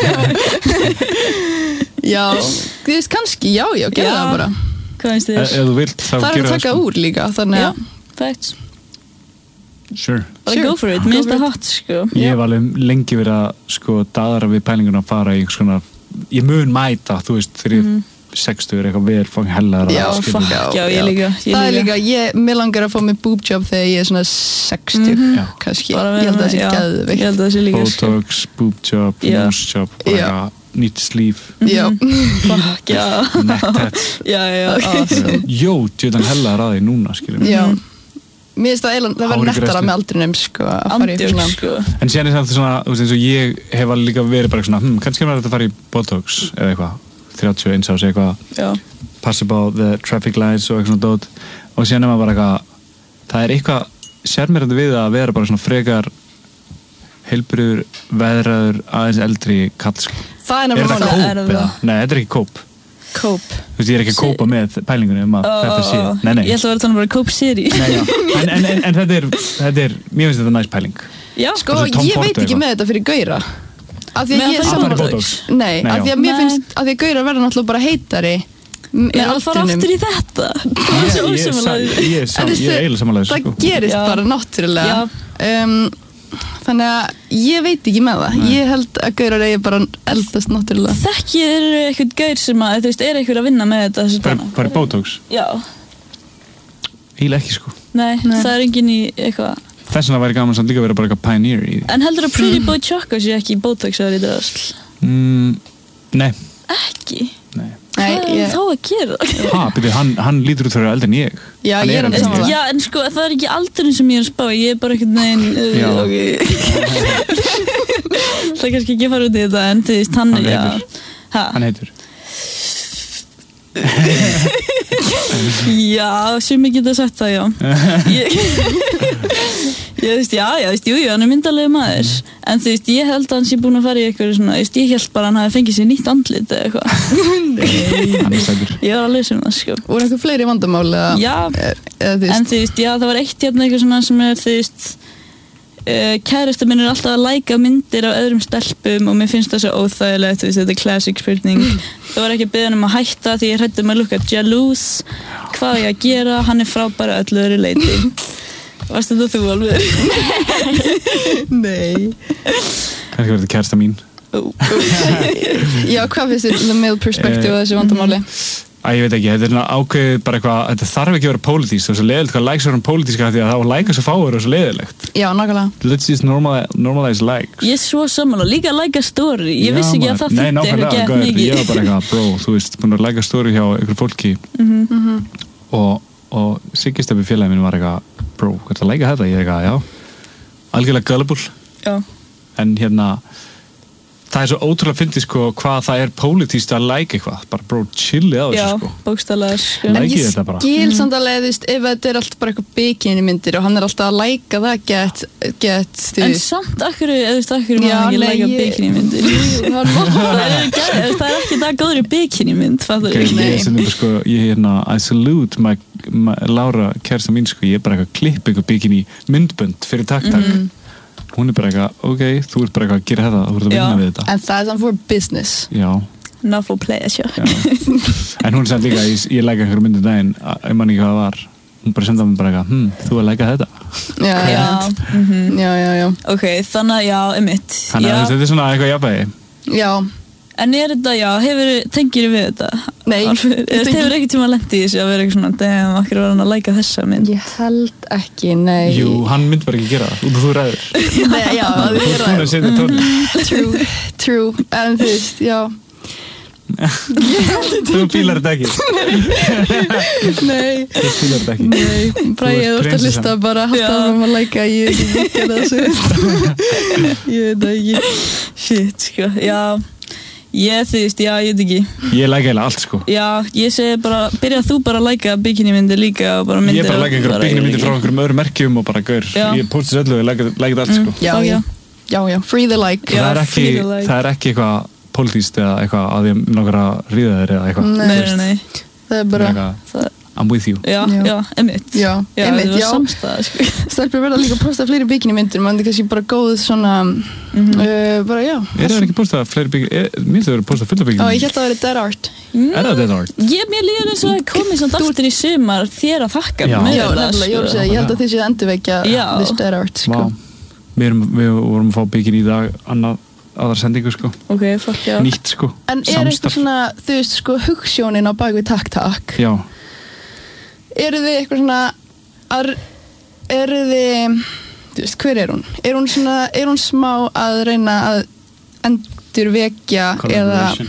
Já, þú veist, kannski, já, já, gera það bara. Hvað finnst þér? Ef þú vilt, þá það er að taka úr líka, þannig að... Já, facts. Sure. Bara sure. Go for it, minnst það hot, sko. Ég hef alveg lengi verið að, sko, daðra við pælinguna að fara í svona... Ég mun mæta, þú veist, þegar ég mm. sextugur eitthvað vel fangin hellaðar. Já, fuck, já, já, ég líka. Ég það líka. er líka, ég, mér langar að fá mig boob job þegar ég er svona sextíu, mm-hmm. kannski. Bara ég held að það sé geðveikt. Ég held að það sé líka, sko. Botox, boob job, nose job, bara nýtt slíf. Já. Fuck, já. Necktats. Já, já, awesome. Jó, djöðan hellaðar að því núna, skiljum. Já. Mér finnst það eiginlega, það verður nettara með aldrinum, sko, að fara í svona. Sko. En síðan er það svona, þú veist, eins og ég hef alveg líka verið bara svona, hm, kannski er þetta að fara í Botox eða eitthvað, þrjátíu og eins ás eitthvað, passa upp á the traffic lights og eitthvað svona dót, og síðan er maður bara eitthvað, það er eitthvað sérmerandi við að vera bara svona frekar heilbrigður, veðraður, aðeins eldri kall, sko. Það er nefnilega kóp eða? Nei, þetta er ekki kóp. Kóp. Þú veist, ég er ekki að kópa með pælingunni um að oh, þetta sé. Nei, nei. Ég ætla að vera þannig bara kóp seri. Nei, já. En, en, en, en þetta er, þetta er, mér finnst þetta næst pæling. Já. Sko, ég veit ekki með þetta fyrir gauðra. Af því að ég er samanlega... Nei, af því að mér finnst, af því að gauðra verður náttúrulega bara heitari með aldrinum. Ég fara aftur í þetta. Það er svo ósamlega. Ég er eiginlega samanlega, sko. Það gerist bara náttúrulega. Þannig að ég veit ekki með það. Nei. Ég held að gaurar eigi bara eldast náttúrulega. Þekkir eitthvað gaur sem að, þú veist, er eitthvað að vinna með þetta þessu dana? Bara í Botox? Já. Eiginlega ekki, sko. Nei, Nei, það er enginn í eitthvað. Þess vegna væri gaman samt líka að vera bara eitthvað pioneer í því. En heldur að Pretty Boy Choco sé ekki í Botox eða í drasl? Mm, nei. Ekki? Nei. Hvað er ég... þá að gera? Ha, byrju, hann, hann lítur út fyrir eldri en ég. Já, hann ég er hann samanlega. Já, en sko, það er ekki aldurinn sem ég er að spá, ég er bara ekkert neginn, uh, ok. Það er kannski ekki að fara út í þetta, en þú veist, hann, hann já. Ha? Hann heitur. Já, sem ég geta sagt það, já. Ég, ég veist, já, já, veist, jú, jú, hann er myndalegu maður. En þú veist, ég held að hann sé búinn að fara í eitthvað svona, veist, ég held bara að hann hafi fengið sér nýtt andlit eða eitthvað. Nei, hann er sætur. Ég var að lesa um það, sko. Voru einhver fleiri vandamál eða? Já, eða, þú en þú veist, já, það var eitt hérna eitthvað svona sem er, þú veist, uh, kærasta minn er alltaf að læka myndir af öðrum stelpum og mér finnst það svo óþægilegt, þú veist, þetta er classic spurning. Það var ekki að biðja hann um að hætta því ég hræddi um að lukka jalouse. Hvað er ég að gera? Hann er frábær að öllu öðru leyti. Varstu þetta þú alveg? Nei. Kannski verður þetta kærasta mín. Oh. Já, hvað finnst þér the male perspective á þessu vandamáli? Æ, ég veit ekki, þetta er svona ákveðið bara eitthvað, þetta þarf ekki að vera pólitískt, það er svo leiðilegt hvað likes verður pólitíska því að það var like svo fáur og svo leiðilegt. Já, nákvæmlega. Let's just normalize, normalize likes. Ég er svo sammála, líka like a story. Ég vissi ekki að það Nei, þýtti eitthvað gett nákvæmlega, mikið. ég var bara eitthvað, bro, þú veist, búin að like a story hjá einhver fólki Mhm. og, og Siggistöpi félagi minn var eitthvað, bro, hvað er það að like þetta? Ég eitthvað, já, algjörlega gullible, Já. en hérna, það er svo ótrúlega fyndið sko hvað það er pólitískt að like eitthvað, bara bro, chillið á þessu Já, sko. bókstaflega, sko. En En Lækið ég þetta bara. skil samt alveg, þú veist, ef þetta er allt bara eitthvað bikini myndir og hann er alltaf að læka það get, get, þú En veist. samt, akkur, eða þú veist, akkur Já, maður ekki nei, læka ég- bikini myndir. Það er Það er ekki, það er ekki það góður í bikini mynd, fattur Okay, ekki? Nei. ég er sem sko, ég hérna, I salute my, my Laura kærasta mín sko, ég er bara eitthvað klipp eitthvað bikini myndbönd fyrir taktak. Mhm. Hún er bara eitthvað, ok, þú ert bara eitthvað að gera þetta, þú ert að vinna Já. við þetta. En það er samt for business. Já, Not for pleasure. já. En hún sagði líka, ég, ég læka einhverju myndu daginn, ég man ekki hvað það var. Hún bara sendaði mig bara eitthvað, hm, þú að læka þetta. Já, já, Já, mhm. já, já, já. Ok, þannig að já, einmitt. Þannig að Já. þetta er svona eitthvað jafnvægi. Já, En er þetta, já, hefur, tengir við þetta? Nei. Alveg, Þú veist, hefur ekki tíma að lendi í þessu að vera eitthvað svona, damn, akkur var hann að læka þessa mynd? ég held ekki, nei. Jú, hann myndi bara ekki gera það, út og þú ræður. Nei, já, það Þú er ert búin að ræð. setja tónum. True, true, en þú veist, já. Þú fílar þetta ekki. Nei, Þú fílar þetta ekki. nei, bara ég ert þú ert að prinsessan. lista bara að halda Já. áfram að læka, ég veit ekki gera þessu. Ég veit það ekki. Shit, sko, já. Ég, þú veist, já, ég veit ekki. Ég læka eiginlega allt sko. Já, ég segi bara, byrja þú bara að læka bikini myndir líka og bara myndir. Ég bara læka einhverja bara- bygginni myndir frá einhverjum öðrum merkjum og bara gaur. Já. Ég posti þessu öllu og ég læka læka þetta allt sko. Já, Fuck já, já. já, já, free the like. Já, það er ekki, feel like- það er ekki eitthvað pólitískt eða eitthvað að ég langar að ríða þér eða eitthvað. Nei. þú Nei, veist. nei, nei. Það er Bara bara, eitthvað, Það, I'm with you. já, Já. já, einmitt. já, Já, einmitt, það var já. samstæða, sko. Stelpur verða líka að posta fleiri bikini myndir, mann er kannski bara góð svona, uh, bara já. Er það ekki postað fleiri bygginni? Mér þau eru postað fulla bygginni. Ó, ég held að það væri dead art. Er það dead art? Ég, mér líður eins og það komið samt aftur í sumar þér að þakka Já. með Já, það, nefnilega, ég voru að segja, ég held að þið séu að endurvekja Já. this dead art, sko. Vá. Við, erum, við vorum að fá bygginni í dag annað, aðra sendingu sko. Ok, fuck já. Nýtt sko. En er eitthvað svona, þú veist, sko, hugssjónin á bak við takk takk? Já. Eru þið eitthvað svona, ar, eru þið, þú veist, hver er hún? Er hún svona, er hún smá að reyna að endurvekja eða, Collaboration.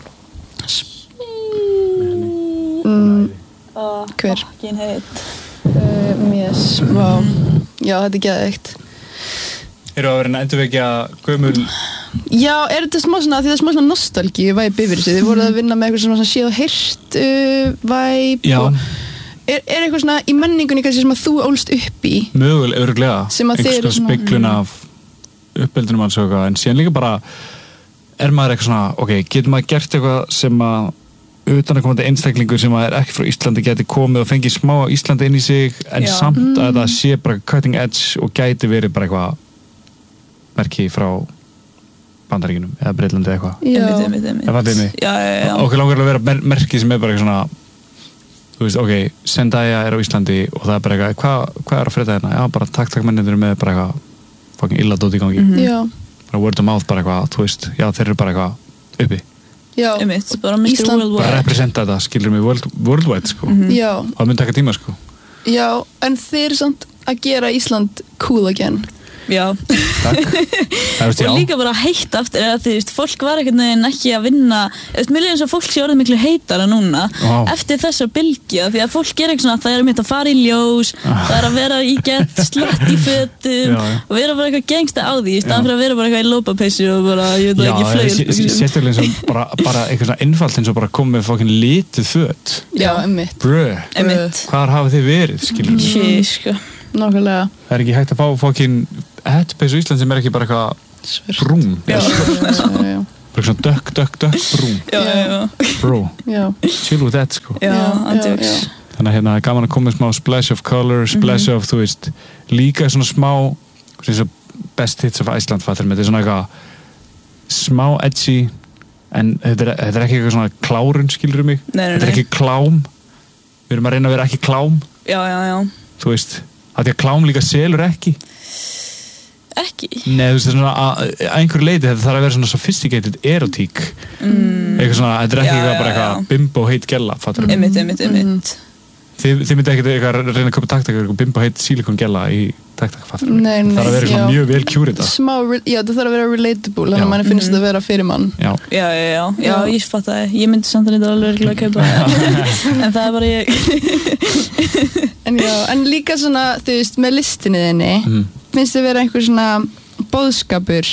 mm, hver? Fucking heit. Uh, mér smá, já, þetta er geðveikt. Eru að vera að endurvekja gömul. Já, er þetta smá svona, því það er smá svona nostalgíu væp yfir þessu, þið voruð að vinna með eitthvað svona séð og heyrt uh, væp Já. og er, er eitthvað svona í menningunni kannski sem að þú ólst upp í? Möguleg, öruglega. Sem að þið eru einhvers svona- konar speglun af uppeldunum alls og eitthvað. En síðan líka bara er maður eitthvað svona, ok, getur maður gert eitthvað sem að utanakomandi einstaklingur sem að er ekki frá Íslandi geti komið og fengið smá á Íslandi inn í sig en Já. samt að það sé bara cutting edge og gæti verið bara eitthvað merki frá Bandaríkjunum eða Breitlandi eða eitthvað. Já, Einmitt, einmitt, einmitt. Það fattu mig. Já, já, já. Okkur langar að vera mer merki sem er bara eitthvað svona þú veist, ok, Zendaya er á Íslandi og það er bara eitthvað, hvað hva er að frétta hérna? Já, bara takk takk mennindur með bara eitthvað fucking illa dót í gangi. Mhm. já, Bara word of mouth bara eitthvað, þú veist, já þeir eru bara eitthvað uppi. já, Einmitt, bara mister Ísland- Bara Worldwide. representa þetta, skilur mig world, worldwide sko. Mhm. já, Það mun taka tíma sko. já, en þið eru samt að gera Ísland cool again. Já. Takk. Veist, og líka bara heitt aftur eða því veist, fólk var einhvern veginn ekki að vinna eftir mér er eins og fólk sé orðið miklu heitara núna wow. eftir þessa bylgju því að fólk gerir eitthvað svona það er mitt að fara í ljós ah. það er að vera í gett slett í fötum já, já. og vera bara eitthvað gengsta á því í staðan fyrir að vera bara eitthvað í lópapeysu og bara ég veit ekki flögil sérstaklega eins og bara, bara eitthvað svona einfalt eins og bara koma með fokkin lituð föt já, einmitt bröð hvar hafið þið verið skilur sí, sko nákvæmlega það er ekki hægt að fá fokkin hettpeysu í Ísland sem er ekki bara eitthvað brún bara svona dökk, dökk, dökk brún já, já. bro, chill with that sko já, andjóks þannig að hérna gaman að koma með smá splash of color splash mm-hmm. of, þú veist, líka svona smá svona best hits of Iceland fattur með þetta er svona eitthvað smá edgy en þetta er, þetta er ekki eitthvað svona klárun skilur mig, nei, nei, þetta er ekki klám við erum að reyna að vera ekki klám já, já, já þú veist, að því að klám líka selur ekki ekki? Nei, þú veist, svona að, að einhverju leiti þetta þarf að vera svona sophisticated erotík mm. eitthvað svona, þetta er ekki já, eitthvað bara eitthvað bimbo heit gella, fattur mm. einmitt, einmitt, einmitt Þið, þið myndi ekkert eitthvað að reyna að köpa taktakar og bimbo heit silikon gella í taktak, fattur nei, nei, það þarf að vera svona mjög vel kjúrita smá, já, það þarf að vera relatable þannig að manni finnst þetta mm. að vera fyrir mann já, já, já, já, já ég fatt að ég myndi samt að þetta alveg virkilega að kaupa en það er bara ég en já, en líka svona, þú veist, með listinni þinni mm. finnst þið vera einhver svona boðskapur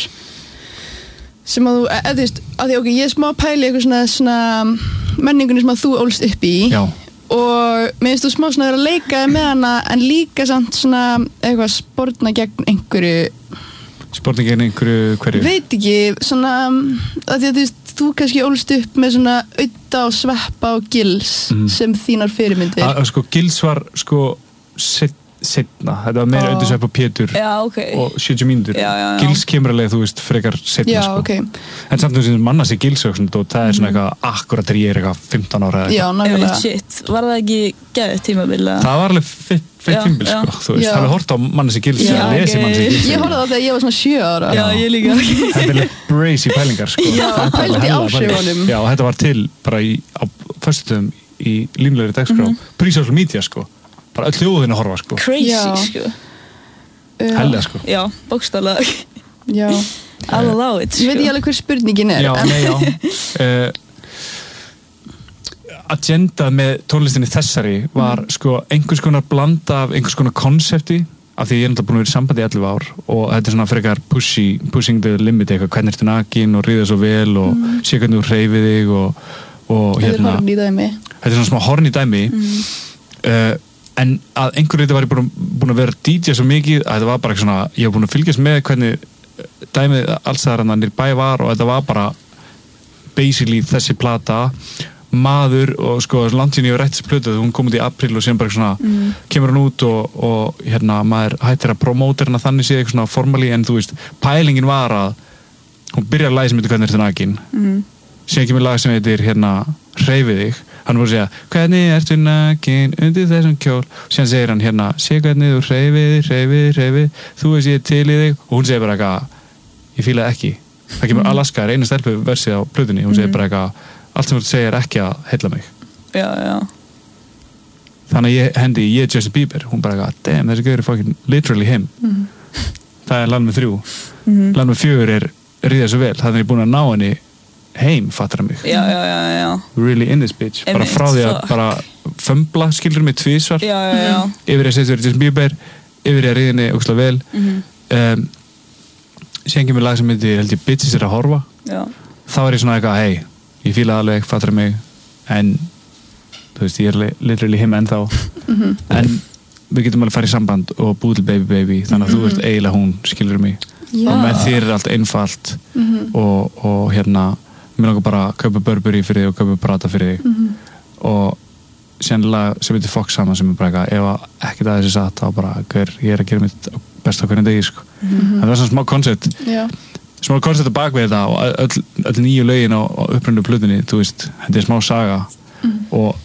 sem að þú, eða þú veist, að því ok, ég er smá að pæli eitthvað svona, svona menningunni sem að þú ólst upp í já og mér finnst þú smá svona að vera að leika með hana en líka samt svona eitthvað sportna gegn einhverju sportna gegn einhverju hverju? Veit ekki, svona að því að þú veist, þú kannski ólst upp með svona Audda og Sveppa og Gils mm. sem þínar fyrirmyndir að sko Gils var sko set, setna, þetta var meira Audda, Sveppa og Pétur já, okay. og sjötíu mínútur já, já, já. Gils kemur alveg, þú veist, frekar setna já, sko okay. en samt sem manna sér Gils og það er svona eitthvað akkurat þegar ég er eitthvað fimmtán ára já, nákvæmlega shit, var það ekki geðið tímabil? Það var alveg feitt tímabil sko, þú veist, það er hort á manna sér Gils já, að lesi okay. manna sér Gils ég horfði á það þegar ég var svona sjö ára já, ég líka þetta er alveg brazy pælingar sko já, pældi áhrifunum já, þetta var til bara í, á föstutöfum í línulegri dagskrá mm-hmm. pre-social media sko bara öll þjóðin að horfa sko crazy já. Sko helga sko já, bókstaflega já I'll allow it sko. Ég veit ekki alveg hver spurningin er já, nei, já uh, agenda með tónlistinni þessari var mm. sko einhvers konar blanda af einhvers konar konsepti af því ég er náttúrulega búin að vera í sambandi í ellefu ár og þetta er svona frekar pushy, pushing the limit eitthvað, hvernig ertu nakin og ríða svo vel og mm. sé hvernig þú hreyfir þig og, og hérna þetta er horn í dæmi þetta er svona smá horn í dæmi mm. uh, en að einhverju þetta var ég búin, búin að vera D J svo mikið að þetta var bara svona, ég var búin að fylgjast með hvernig dæmið alls það hann nýr bæ var og þetta var bara basically þessi plata maður og sko langt sín ég var rétt þessi plötu hún kom út í april og síðan bara svona mm. kemur hún út og, og hérna maður hættir að promóta hérna þannig séð eitthvað svona formali en þú veist, pælingin var að hún byrjar að lagi sem heitir hvernig ertu nakin mm. síðan kemur lag sem heitir hérna hreyfið þig hann voru að segja, hvernig ertu nakin undir þessum kjól og síðan segir hann hérna, sé hvernig þú hreyfið, hreyfið, hreyfið þú veist ég til í þig og hún segir bara eitthvað ég fílaði ekki það kemur Alaska, er einu stelpu versið á plötunni hún segir bara eitthvað, allt sem þú segir er ekki að heilla mig já, já þannig að ég hendi, ég er Justin Bieber hún bara eitthvað, damn, þessi gauður er fucking literally him mm. það er land með þrjú mm. land með fjögur er ríða svo vel, það er ég búin að ná henni heim, fattar það mig já, já, já, já. really in this bitch, Einmitt, bara frá því að fuck. bara fömbla, skilur mig tvísvar já, já, já. yfir að setja verið Justin Bieber yfir að ríða henni ógeðslega vel mm-hmm. um, síðan kemur lag sem heitir held ég Bitches er að horfa já. þá er ég svona eitthvað, hei ég fíla alveg, fattar það mig en þú veist, ég er literally him ennþá mm-hmm. en við getum alveg að fara í samband og búið til baby baby þannig að mm-hmm. þú ert eiginlega hún, skilur mig yeah. og með þér er allt einfalt mm-hmm. og, og hérna mér langar bara að kaupa Burberry fyrir þig og kaupa Prada fyrir þig mm-hmm. og síðan lag sem heitir Fox saman sem er bara eitthvað ef ekkert að þessi satt þá bara, hver, ég er að gera mitt best á hvernig degi sko. mm-hmm. en það er svona smá koncept yeah. smá koncept að bak við þetta og öll, öll nýju lögin á, á upprunnu plötunni þú veist, þetta er smá saga mm-hmm.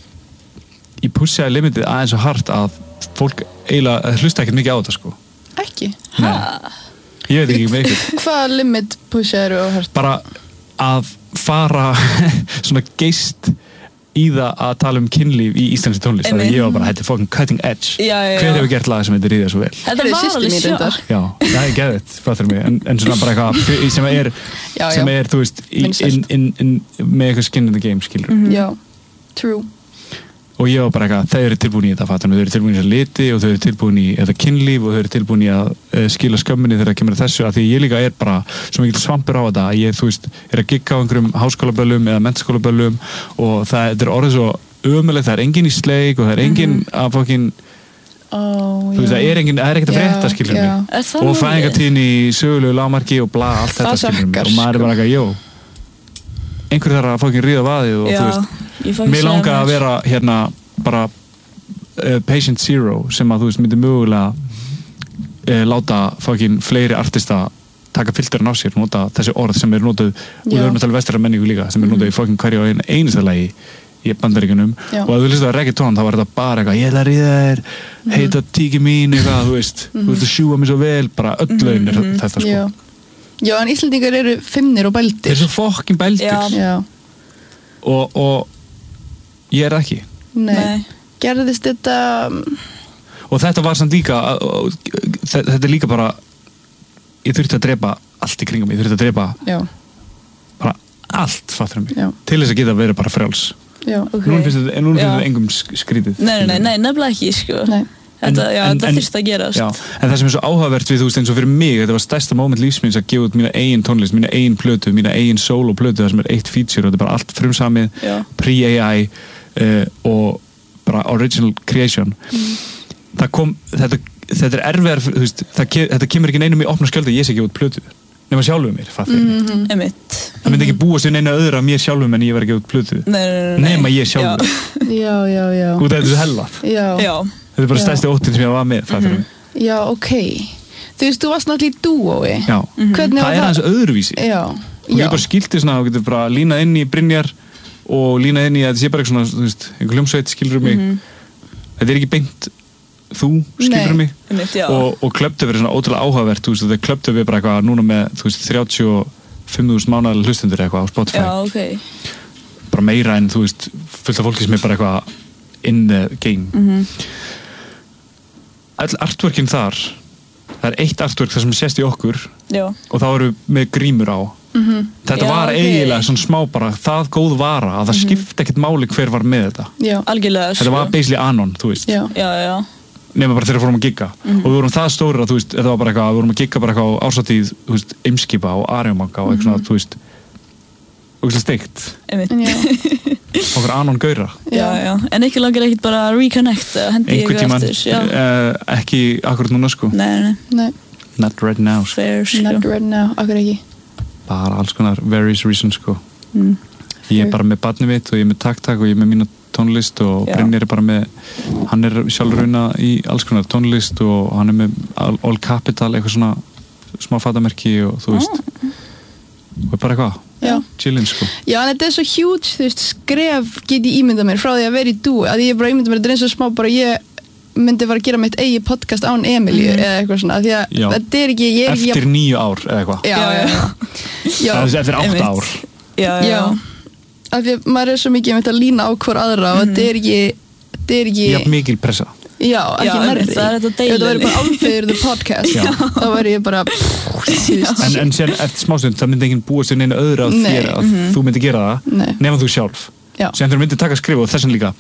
og ég pussaði limitið aðeins svo hart að fólk eiginlega hlusta ekkert mikið á þetta sko. ekki? Nei, ég veit ekki með ykkur hvað limit pussaði eru á hart? bara að fara svona geist í það að tala um kynlíf í íslenski tónlist þannig að ég var bara, þetta er fucking cutting edge já, já, hver hefur gert lag sem heitir í það svo vel þetta var alveg sjokk já, það er geðvitt, fattur mig en, en svona bara eitthvað sem er já, sem já. er, þú veist, í, in, in, in, með eitthvað skin in the game, skilur mm-hmm. já, true og ég var bara eitthvað, þau eru tilbúin í þetta fattur mig, þau eru tilbúin í þetta liti og þau eru tilbúin í þetta kynlíf og þau eru tilbúin í að uh, skila skömminni þegar það kemur að þessu, af því ég líka er bara svo mikil svampur á þetta, ég, þú veist, er að gigga á einhverjum háskólaböllum eða menntaskólaböllum og það þetta er orðið svo ömulegt, það er enginn í sleik og það er enginn mm-hmm. að fokkin oh, þú veist, það er enginn, það er ekkert að frétta skilur mig, og fæðingartíðin í sögulegu lágmarki og bla, allt þetta skilur mig og maður er bara eitthvað, jó einhver þarf að fokkin ríða vaðið og já, þú veist mér langar að vera hérna bara uh, patient zero sem að þú veist myndi mögulega uh, láta fokkin fleiri artista taka filterinn á sér, nota þessi orð sem er notað og við erum að tala vestara menningu líka sem er notað í fokkin hverju og einasta lagi í Bandaríkjunum og að þú hlusta á reggaeton þá var þetta bara eitthvað, ég ætla að ríða þér mm-hmm. heita tíki mín eitthvað, þú veist mm-hmm. þú veist að sjúa mig svo vel, bara öll lögin er mm-hmm. þetta sko. Já. Já, en Íslendingar eru feimnir og bældir. Þeir eru svo fokkin bældir. Já. Og, og ég er ekki. Nei. Nei. Gerðist þetta og þetta var samt líka þetta er líka bara ég þurfti að drepa allt í kringum ég þurfti að drepa Já. bara allt fattur mig Já. til þess að geta verið bara frjáls Já. Okay. Núna finnst þetta, núna finnst þetta engum skrítið Nei, nei, nei, nefnilega ekki sko. Nei. Þetta, já, en, þetta en, þurfti að gerast já, en það sem er svo áhugavert við þú veist eins og fyrir mig þetta var stærsta moment lífsmins að gefa út mína eigin tónlist mína eigin plötu, mína eigin solo plötu það sem er eitt feature og þetta er bara allt frumsamið pre-A I uh, og bara original creation mm. það kom, þetta, þetta er erfiðar þú veist, það, þetta kemur ekki neinum í opna skjöldu að ég sé gefa út plötu nema sjálfum mér, fattur mm-hmm. Emitt það myndi ekki búast við neina öðra mér sjálfum en ég var að gefa út plötu nei, nei, nei, nema ég sjálfum já, já, já út af þetta er hellað já. Já. Þetta er bara stærsti óttinn sem ég var með það mm-hmm. Já, ok Þú veist, þú varst náttúrulega í dúói Já, mm-hmm. það er aðeins öðruvísi Já, og ég bara skildi svona og getur bara línað inn í Brynjar og línað inn í að þetta sé bara eitthvað svona, þú veist, einhver hljómsveit skilur mig mm-hmm. þetta er ekki beint þú skilur mig Einmitt, og, og klöptöf er svona ótrúlega áhugavert þú veist, þetta klöptöf er bara eitthvað núna með þú veist, þrjátíu og fimm þúsund mánaðarlega hlustendur eitthvað á Spotify Já, okay. bara meira en, þú veist, fullt af fólki sem er bara eitthvað in the game mm-hmm. all artworkin þar það er eitt artwork það sem sést í okkur Já. og þá eru við grímur á mm-hmm. þetta Já, var okay. eiginlega svona smá bara það góð vara að það mm-hmm. skipti ekkert máli hver var með þetta Já. Algjörlega þetta var basically anon, þú veist Já, já, já nema bara þegar við fórum að gigga mm-hmm. og við vorum það stórir að þú veist, þetta var bara eitthvað við vorum að gigga bara eitthvað á ársatíð, þú veist, Eimskipa og Arjónbanka og eitthvað svona, þú veist og steikt okkur anon gauðra já, já, en ekki langar ekkert bara að reconnect hendi einhvern tímann, uh, ekki akkurat núna sko nei, nei. Nei. Not right now sko. Fair, sko. Not right now, akkur ekki bara alls konar various reasons sko mm. ég er bara með barnið mitt og ég er með taktak og ég er með mína tónlist og Brynjar er bara með hann er sjálfur rauna í alls konar tónlist og hann er með All Capital eitthvað svona smá fatamerki og þú veist oh. og bara eitthvað chillin sko já en þetta er svo huge þú veist skref get ég ímynda mér frá því að vera í dúi að ég bara ímynda mér þetta er eins og smá bara ég myndi fara að gera mitt eigi podcast án Emilíu mm. eða eitthvað svona því að já. þetta er ekki ég er ekki eftir nýju ár eða eitthvað já, já, já. já. eftir átta ár já, já. já. af því að maður er svo mikið með að lína á hver aðra og mm. þetta er ekki þetta er ekki já mikil pressa já, ekki nærri það er þetta ef þetta væri bara álfeyður the podcast þá væri ég bara en, en sen eftir smástund það myndi enginn búast við neina öðru á þér að mm-hmm. þú myndi gera það Nei. nema þú sjálf sen þú myndi taka að skrifa og þessan líka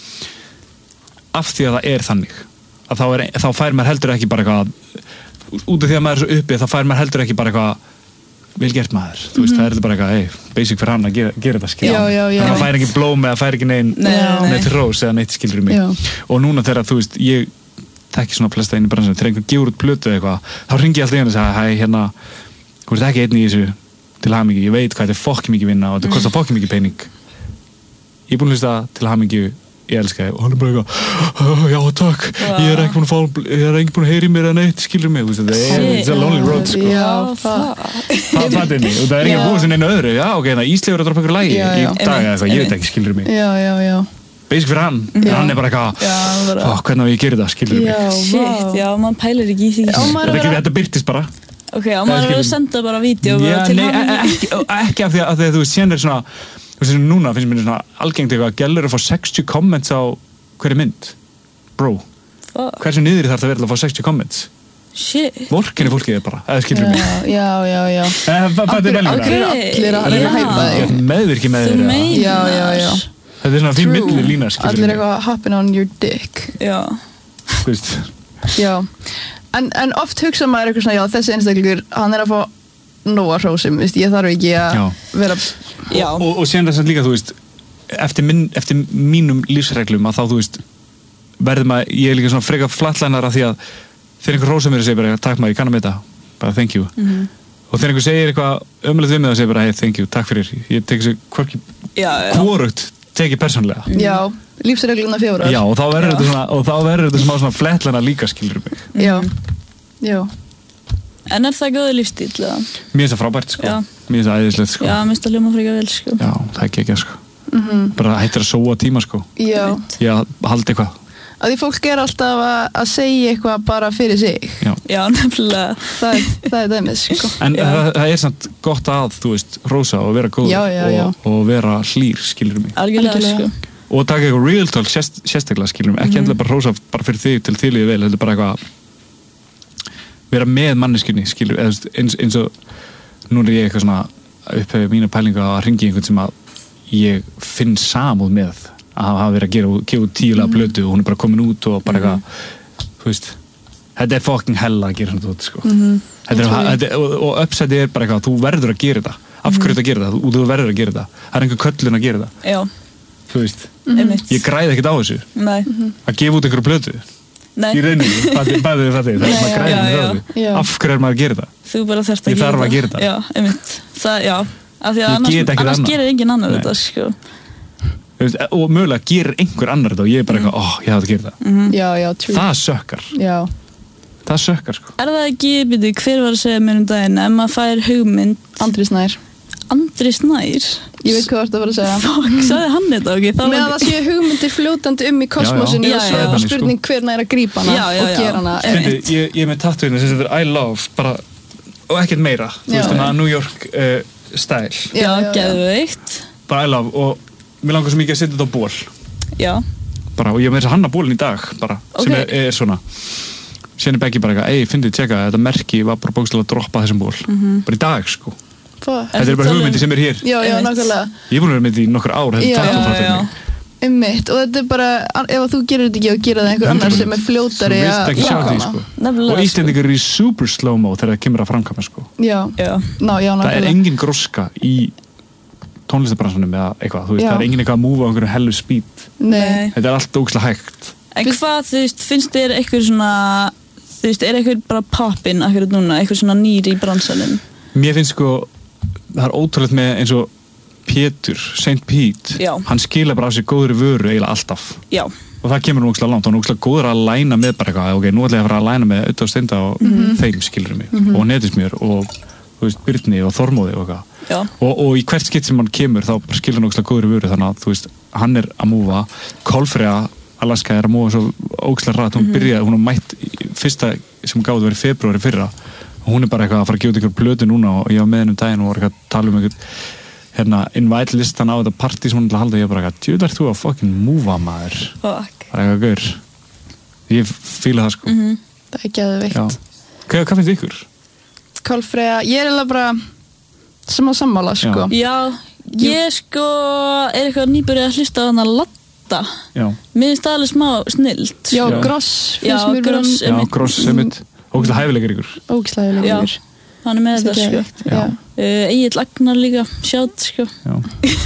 af því að það er þannig að þá, er, þá fær maður heldur ekki bara eitthvað út af því að maður er svo uppi þá fær maður heldur ekki bara eitthvað vel gert maður, þú veist, mm-hmm. það er þetta bara eitthvað hey, basic fyrir hann að gera, gera þetta skil þannig að það fær ekki blóm eða fær ekki neinn neitt rós eða neitt skilur mig já. Og núna þegar þú veist, ég þekki svona flesta einu bransan, þegar einhver gefur út plötu eða eitthvað, þá ringi ég alltaf í hann og segja hæ, hérna, þú veist ekki einn í þessu til hamingju, ég veit hvað þetta er fokki mikið vinna og þetta kostar fokki mikið pening ég er búin að hlusta til hamingju ég elska þig og hann er bara eitthvað já takk, wow. ég er ekki búin að fá ég er ekki búin að heyri mér eða neitt, skilur mig þetta er it's a lonely road sko já, það það fattir mig og það er ekki að búið sem einu öðru já ok, það Ísleifur að droppa ykkur lægi í dag eða eitthvað, ég veit ekki, skilur mig já, já, já basic fyrir hann, en hann er bara eitthvað ó, hvernig á ég að gera það, skilur mig shit, já, mann pælir ekki í því þetta byrtist bara ok, og maður er að senda bara vídeo já, nei, ekki af því að þú veist, sen er svona Þú veist, núna finnst mér svona algengt eitthvað að gælur að fá sextíu comments á hverju mynd. Bro, Fuck. hversu niður þarf það verið að fá sextíu comments? Shit. Vorkinni fólkið er bara, eða skilur mig. Já, já, já. Það er vel Allir allir að reyna að hæpa þig. Meðvirki með Þú þér. meinar. Já, já, já. Þetta er svona því milli lína, skilur Allir mig. eitthvað hopping on your dick. Já. Þú veist. Já. En, en oft hugsa maður eitthvað svona, já, þessi einstaklingur, hann er að fá nóga hrósum, veist, ég þarf ekki að Já. vera... Já. Og, og síðan þess að líka, þú veist, eftir, minn, eftir mínum lífsreglum að þá, þú veist, verðum að, ég er líka svona freka flatlænar af því að þegar einhver hrósar mér og segir bara, takk maður, ég kann að með þetta, bara thank you. Mhm. Og þegar einhver segir eitthvað ömulegt við mig og segir bara, hey, thank you, takk fyrir, ég tek þessu hvorki Já, já. hvorugt tekið persónlega. Já, lífsregluna fjórar. Já, og þá verður Já. þetta svona, og þá verður þetta smá svona flatlænar líka, skilur mig. Já. Já. En er það góður lífstíl, eða? Mér finnst það frábært, sko. Já. Mér finnst það æðislegt, sko. Já, mér finnst það hljóma frekar vel, sko. Já, það er ekki sko. Mhm. Bara hættir að sóa tíma, sko. Já. Ég haldi eitthvað. Að því fólk er alltaf að, að segja eitthvað bara fyrir sig. Já. Já, nefnilega. Það er, það er dæmið, sko. En Já. það, það er samt gott að, þú veist, rósa og vera góður Já, já, já. Og, og vera hlýr, skilur mig. Algjörlega, Algjörlega. sko. Og taka eitthvað real talk sérst, sérstaklega, skilur mig. Ekki Mhm. endilega bara rósa bara fyrir þig til þýliði vel, þetta er bara eitthvað vera með manneskunni, skilur, eða þú veist, eins, eins og nú er ég eitthvað svona að upphefja mína pælinga að ringi einhvern sem að ég finn samúð með að hafa verið að gera og gefa út tíulega Mhm. plötu og hún er bara komin út og bara eitthvað, þú veist, þetta er fucking hella að gera svona tótt, sko. Mhm. Þetta er, Ótrúlega. þetta, og, og upsetið er bara eitthvað, þú verður að gera þetta. Af hverju þetta að gera þetta? Þú, þú verður að gera þetta. Það er einhver köllun að gera þetta. Já, Þú veist, einmitt. ég græði ekkert á þessu. Nei. Að gefa út einhverju plötu. Nei. Í rauninni, bæðið þið þetta. Það er Nei, maður já, græði já, ekkert á já. þessu. Já. Af hverju er maður að gera þetta? Þú bara þarft að Ég gera þarf að gera þetta. Já, einmitt. Það, já. Af því Ég að annars, get ekkert annars annað. gerir engin annar Nei. þetta, sko. Þú veist, og mögulega gerir einhver annar þetta og ég er bara eitthvað, óh, ég hafði að gera þetta. Já, já, true. Það sökkar. Já. Það sökkar, sko. Er það ekki, byrju, hver var að segja mér um daginn, ef maður fær hugmynd, Andri Snær. Andri Snær? Ég veit hvað þú ert að fara að segja. Fuck, sagði hann þetta, ok? Þá Með að langar- það séu hugmyndir fljótandi um í kosmosinu Já, og já. svo Já, er já. spurning hver nær að grípa hana Já, já, og já. gera hana. Einmitt. Fyndi, ég, ég er með tattooinu sem þetta er I love, bara, og ekkert meira. Þú Já. veist, þannig að New York uh, style. Já, Já, já, já. geðveikt. Bara I love og mér langar svo mikið að setja þetta á ból. Já. Bara, og ég er með þess að hanna bólinn í dag, bara, sem Ok. er, er svona. Sér er Beggi bara eitthvað, ei, fyndið, tjekka, þetta merki var bara bókstæðlega að droppa þessum ból. Bara í dag, sko. Fuck. Þetta er bara hugmyndi sem er hér. Já, já, Einmitt. nákvæmlega. Ég er búin að vera með þetta í nokkur ár, þetta Já, er Já, já, tattoo-fatturinn. Einmitt. Og þetta er bara, ef þú gerir þetta ekki og gera það einhver annar sem er fljótari Þú að vilt ekki sjá láta því, hana. sko. Nefnilega, Og Íslendingar eru í super slow-mo þegar það kemur að framkvæma, sko. Já, Já. ná, já, Það er nákvæmlega. engin gróska í tónlistabransunum eða eitthvað, þú veist, Já. það er engin eitthvað að múfa á einhverju hellu speed. Nei. Þetta er allt ógeðslega hægt. En hvað, þú veist, finnst þér eitthvað svona, þú veist, er eitthvað bara poppin akkurat núna, eitthvað svona nýr í bransanum? Mér finnst sko, það er ótrúlegt með eins og Pétur, Saint Pete, Já. hann skila bara af sér góðri vöru eiginlega alltaf. Já. Og það kemur nú ógeðslega langt, hann er ógeðslega góður að læna með bara eitthvað, ok, nú ætla ég að fara að læna með auðvitað steinda og þeim, skilur mig, og netismjör og, þú veist, Byrni og Þormóði og eitthvað. Já. Og, og í hvert skipt sem hann kemur þá skilur hann ógeðslega góðri vöru, þannig að, þú veist, hann er að múfa, Kolfreyja Alaska er að múfa svo ógeðslega rætt, hún byrjaði, hún er mætt í- fyrsta sem gáði verið februari fyrra og hún er bara eitthvað að fara að gefa út ykkur plötu núna og ég var með henni um daginn og var eitthvað að tala um eitthvað hérna invite listan á þetta partí sem hún ætla að halda og ég bara eitthvað, djöðlar þú að fucking múfa maður, Fuck. bara eitthvað gaur ég fíla það sko Mhm. Það er geðveikt. Já. Hvað, hvað finnst ykkur? Kolfreyja, ég er eiginlega bara sem að sammála, sko. Já, ég sko er eitthvað nýbyrðið að hlusta á hana Latta. Já, Mér finnst það alveg smá snilt. Já, Já. Gross Já, finnst mér Gross. vera já gross semmit ógeðslega hæfileikar ykkur ógislega Já, leikur. hann er með þetta, sko. Já. Uh, Egil Agnar líka, sjátt, sko. Já,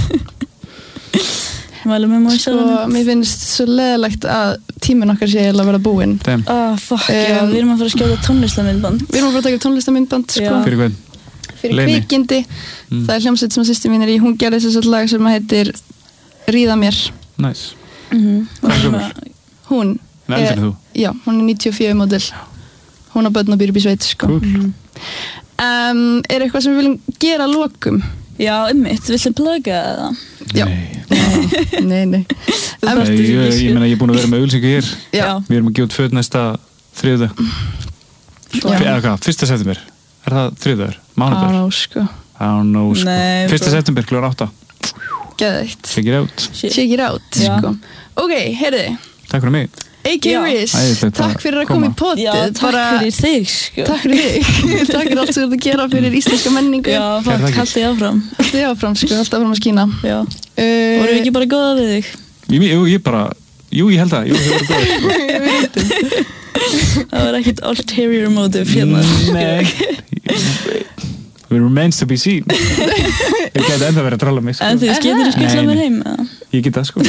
Mælum með mói Sko, sáðan. mér finnst svo leðilegt að tíminn okkar sé eiginlega að vera búinn. dem, Ah, fuck, já, Um, við erum að fara að skjóta tónlistamindband. Við erum að fara að taka upp tónlistamindband, sko. Já. fyrir hvern? Fyrir Leyni. kvikindi. Mm. Það er hljómsveit sem að sýsti mín er í. Hún gerði þess að lag sem heitir Ríða mér. Næs, Mhm. Hvað er gömul? Hún Nei, eldri en þú. Já, hún er níutíu og fjögur módel. Hún á börn og býr upp í sveit, sko. Cool. Um, er eitthvað sem við viljum gera að lokum? Já, ummitt, viltu plugga það? Já. Nei, Nei, nei. Þú Um, þarft Nei, ekki, ég, sko. ég meina ég er búin að vera með auðlýsingu hér Já. Við erum að gefa út föt næsta þriðudag Já. Eða hvað, fyrsta september Er það þriðudagur? Á, Mánudagur? sko. I don't know, sko Nei, Fyrsta bara- september, kljóðan átta Geðveikt. Check it out. Check it out, sko. Ok, heyrðu. Takk fyrir mig. A K Riz, takk fyrir að koma í potið. Já, takk bara, fyrir þig, sko. Takk fyrir þig. Takk fyrir allt sem þú ert að gera fyrir íslenska menningu. Já, takk, haldið áfram. Haldið áfram, sko, haldið áfram að skína. Já. Uh, Voru við ekki bara góða við þig? Jú, ég bara, jú, ég held að, jú, ég voru góða, sko. Við veitum. Það var ekkert ulterior motive hérna. Nei. It remains to be seen. Ég geti enda verið að trolla mig, sko. En þú veist, getur þú skutlað mér heim, eða? Ég get það, sko.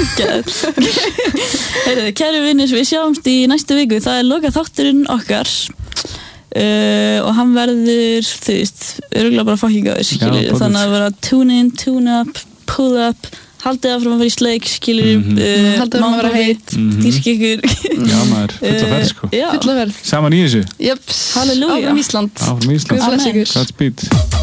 Heyrðu, kæru vinnir, við sjáumst í næstu viku. Það er loka þátturinn okkar uh, og hann verður, þú veist, örugglega bara fucking gáður, skilur. Þannig að vera tune in, tune up, pull up, haldið áfram að vera í sleik, skilur, mm -hmm. uh, haldið áfram að vera heitt, mm -hmm. dýrk ykkur. Já, maður, fulla ferð, sko. Fulla ferð. Saman í þessu. Jöps. Halleluja. Áfram Ísland. Áfram Ísland. Guð bless ykkur. Godspeed.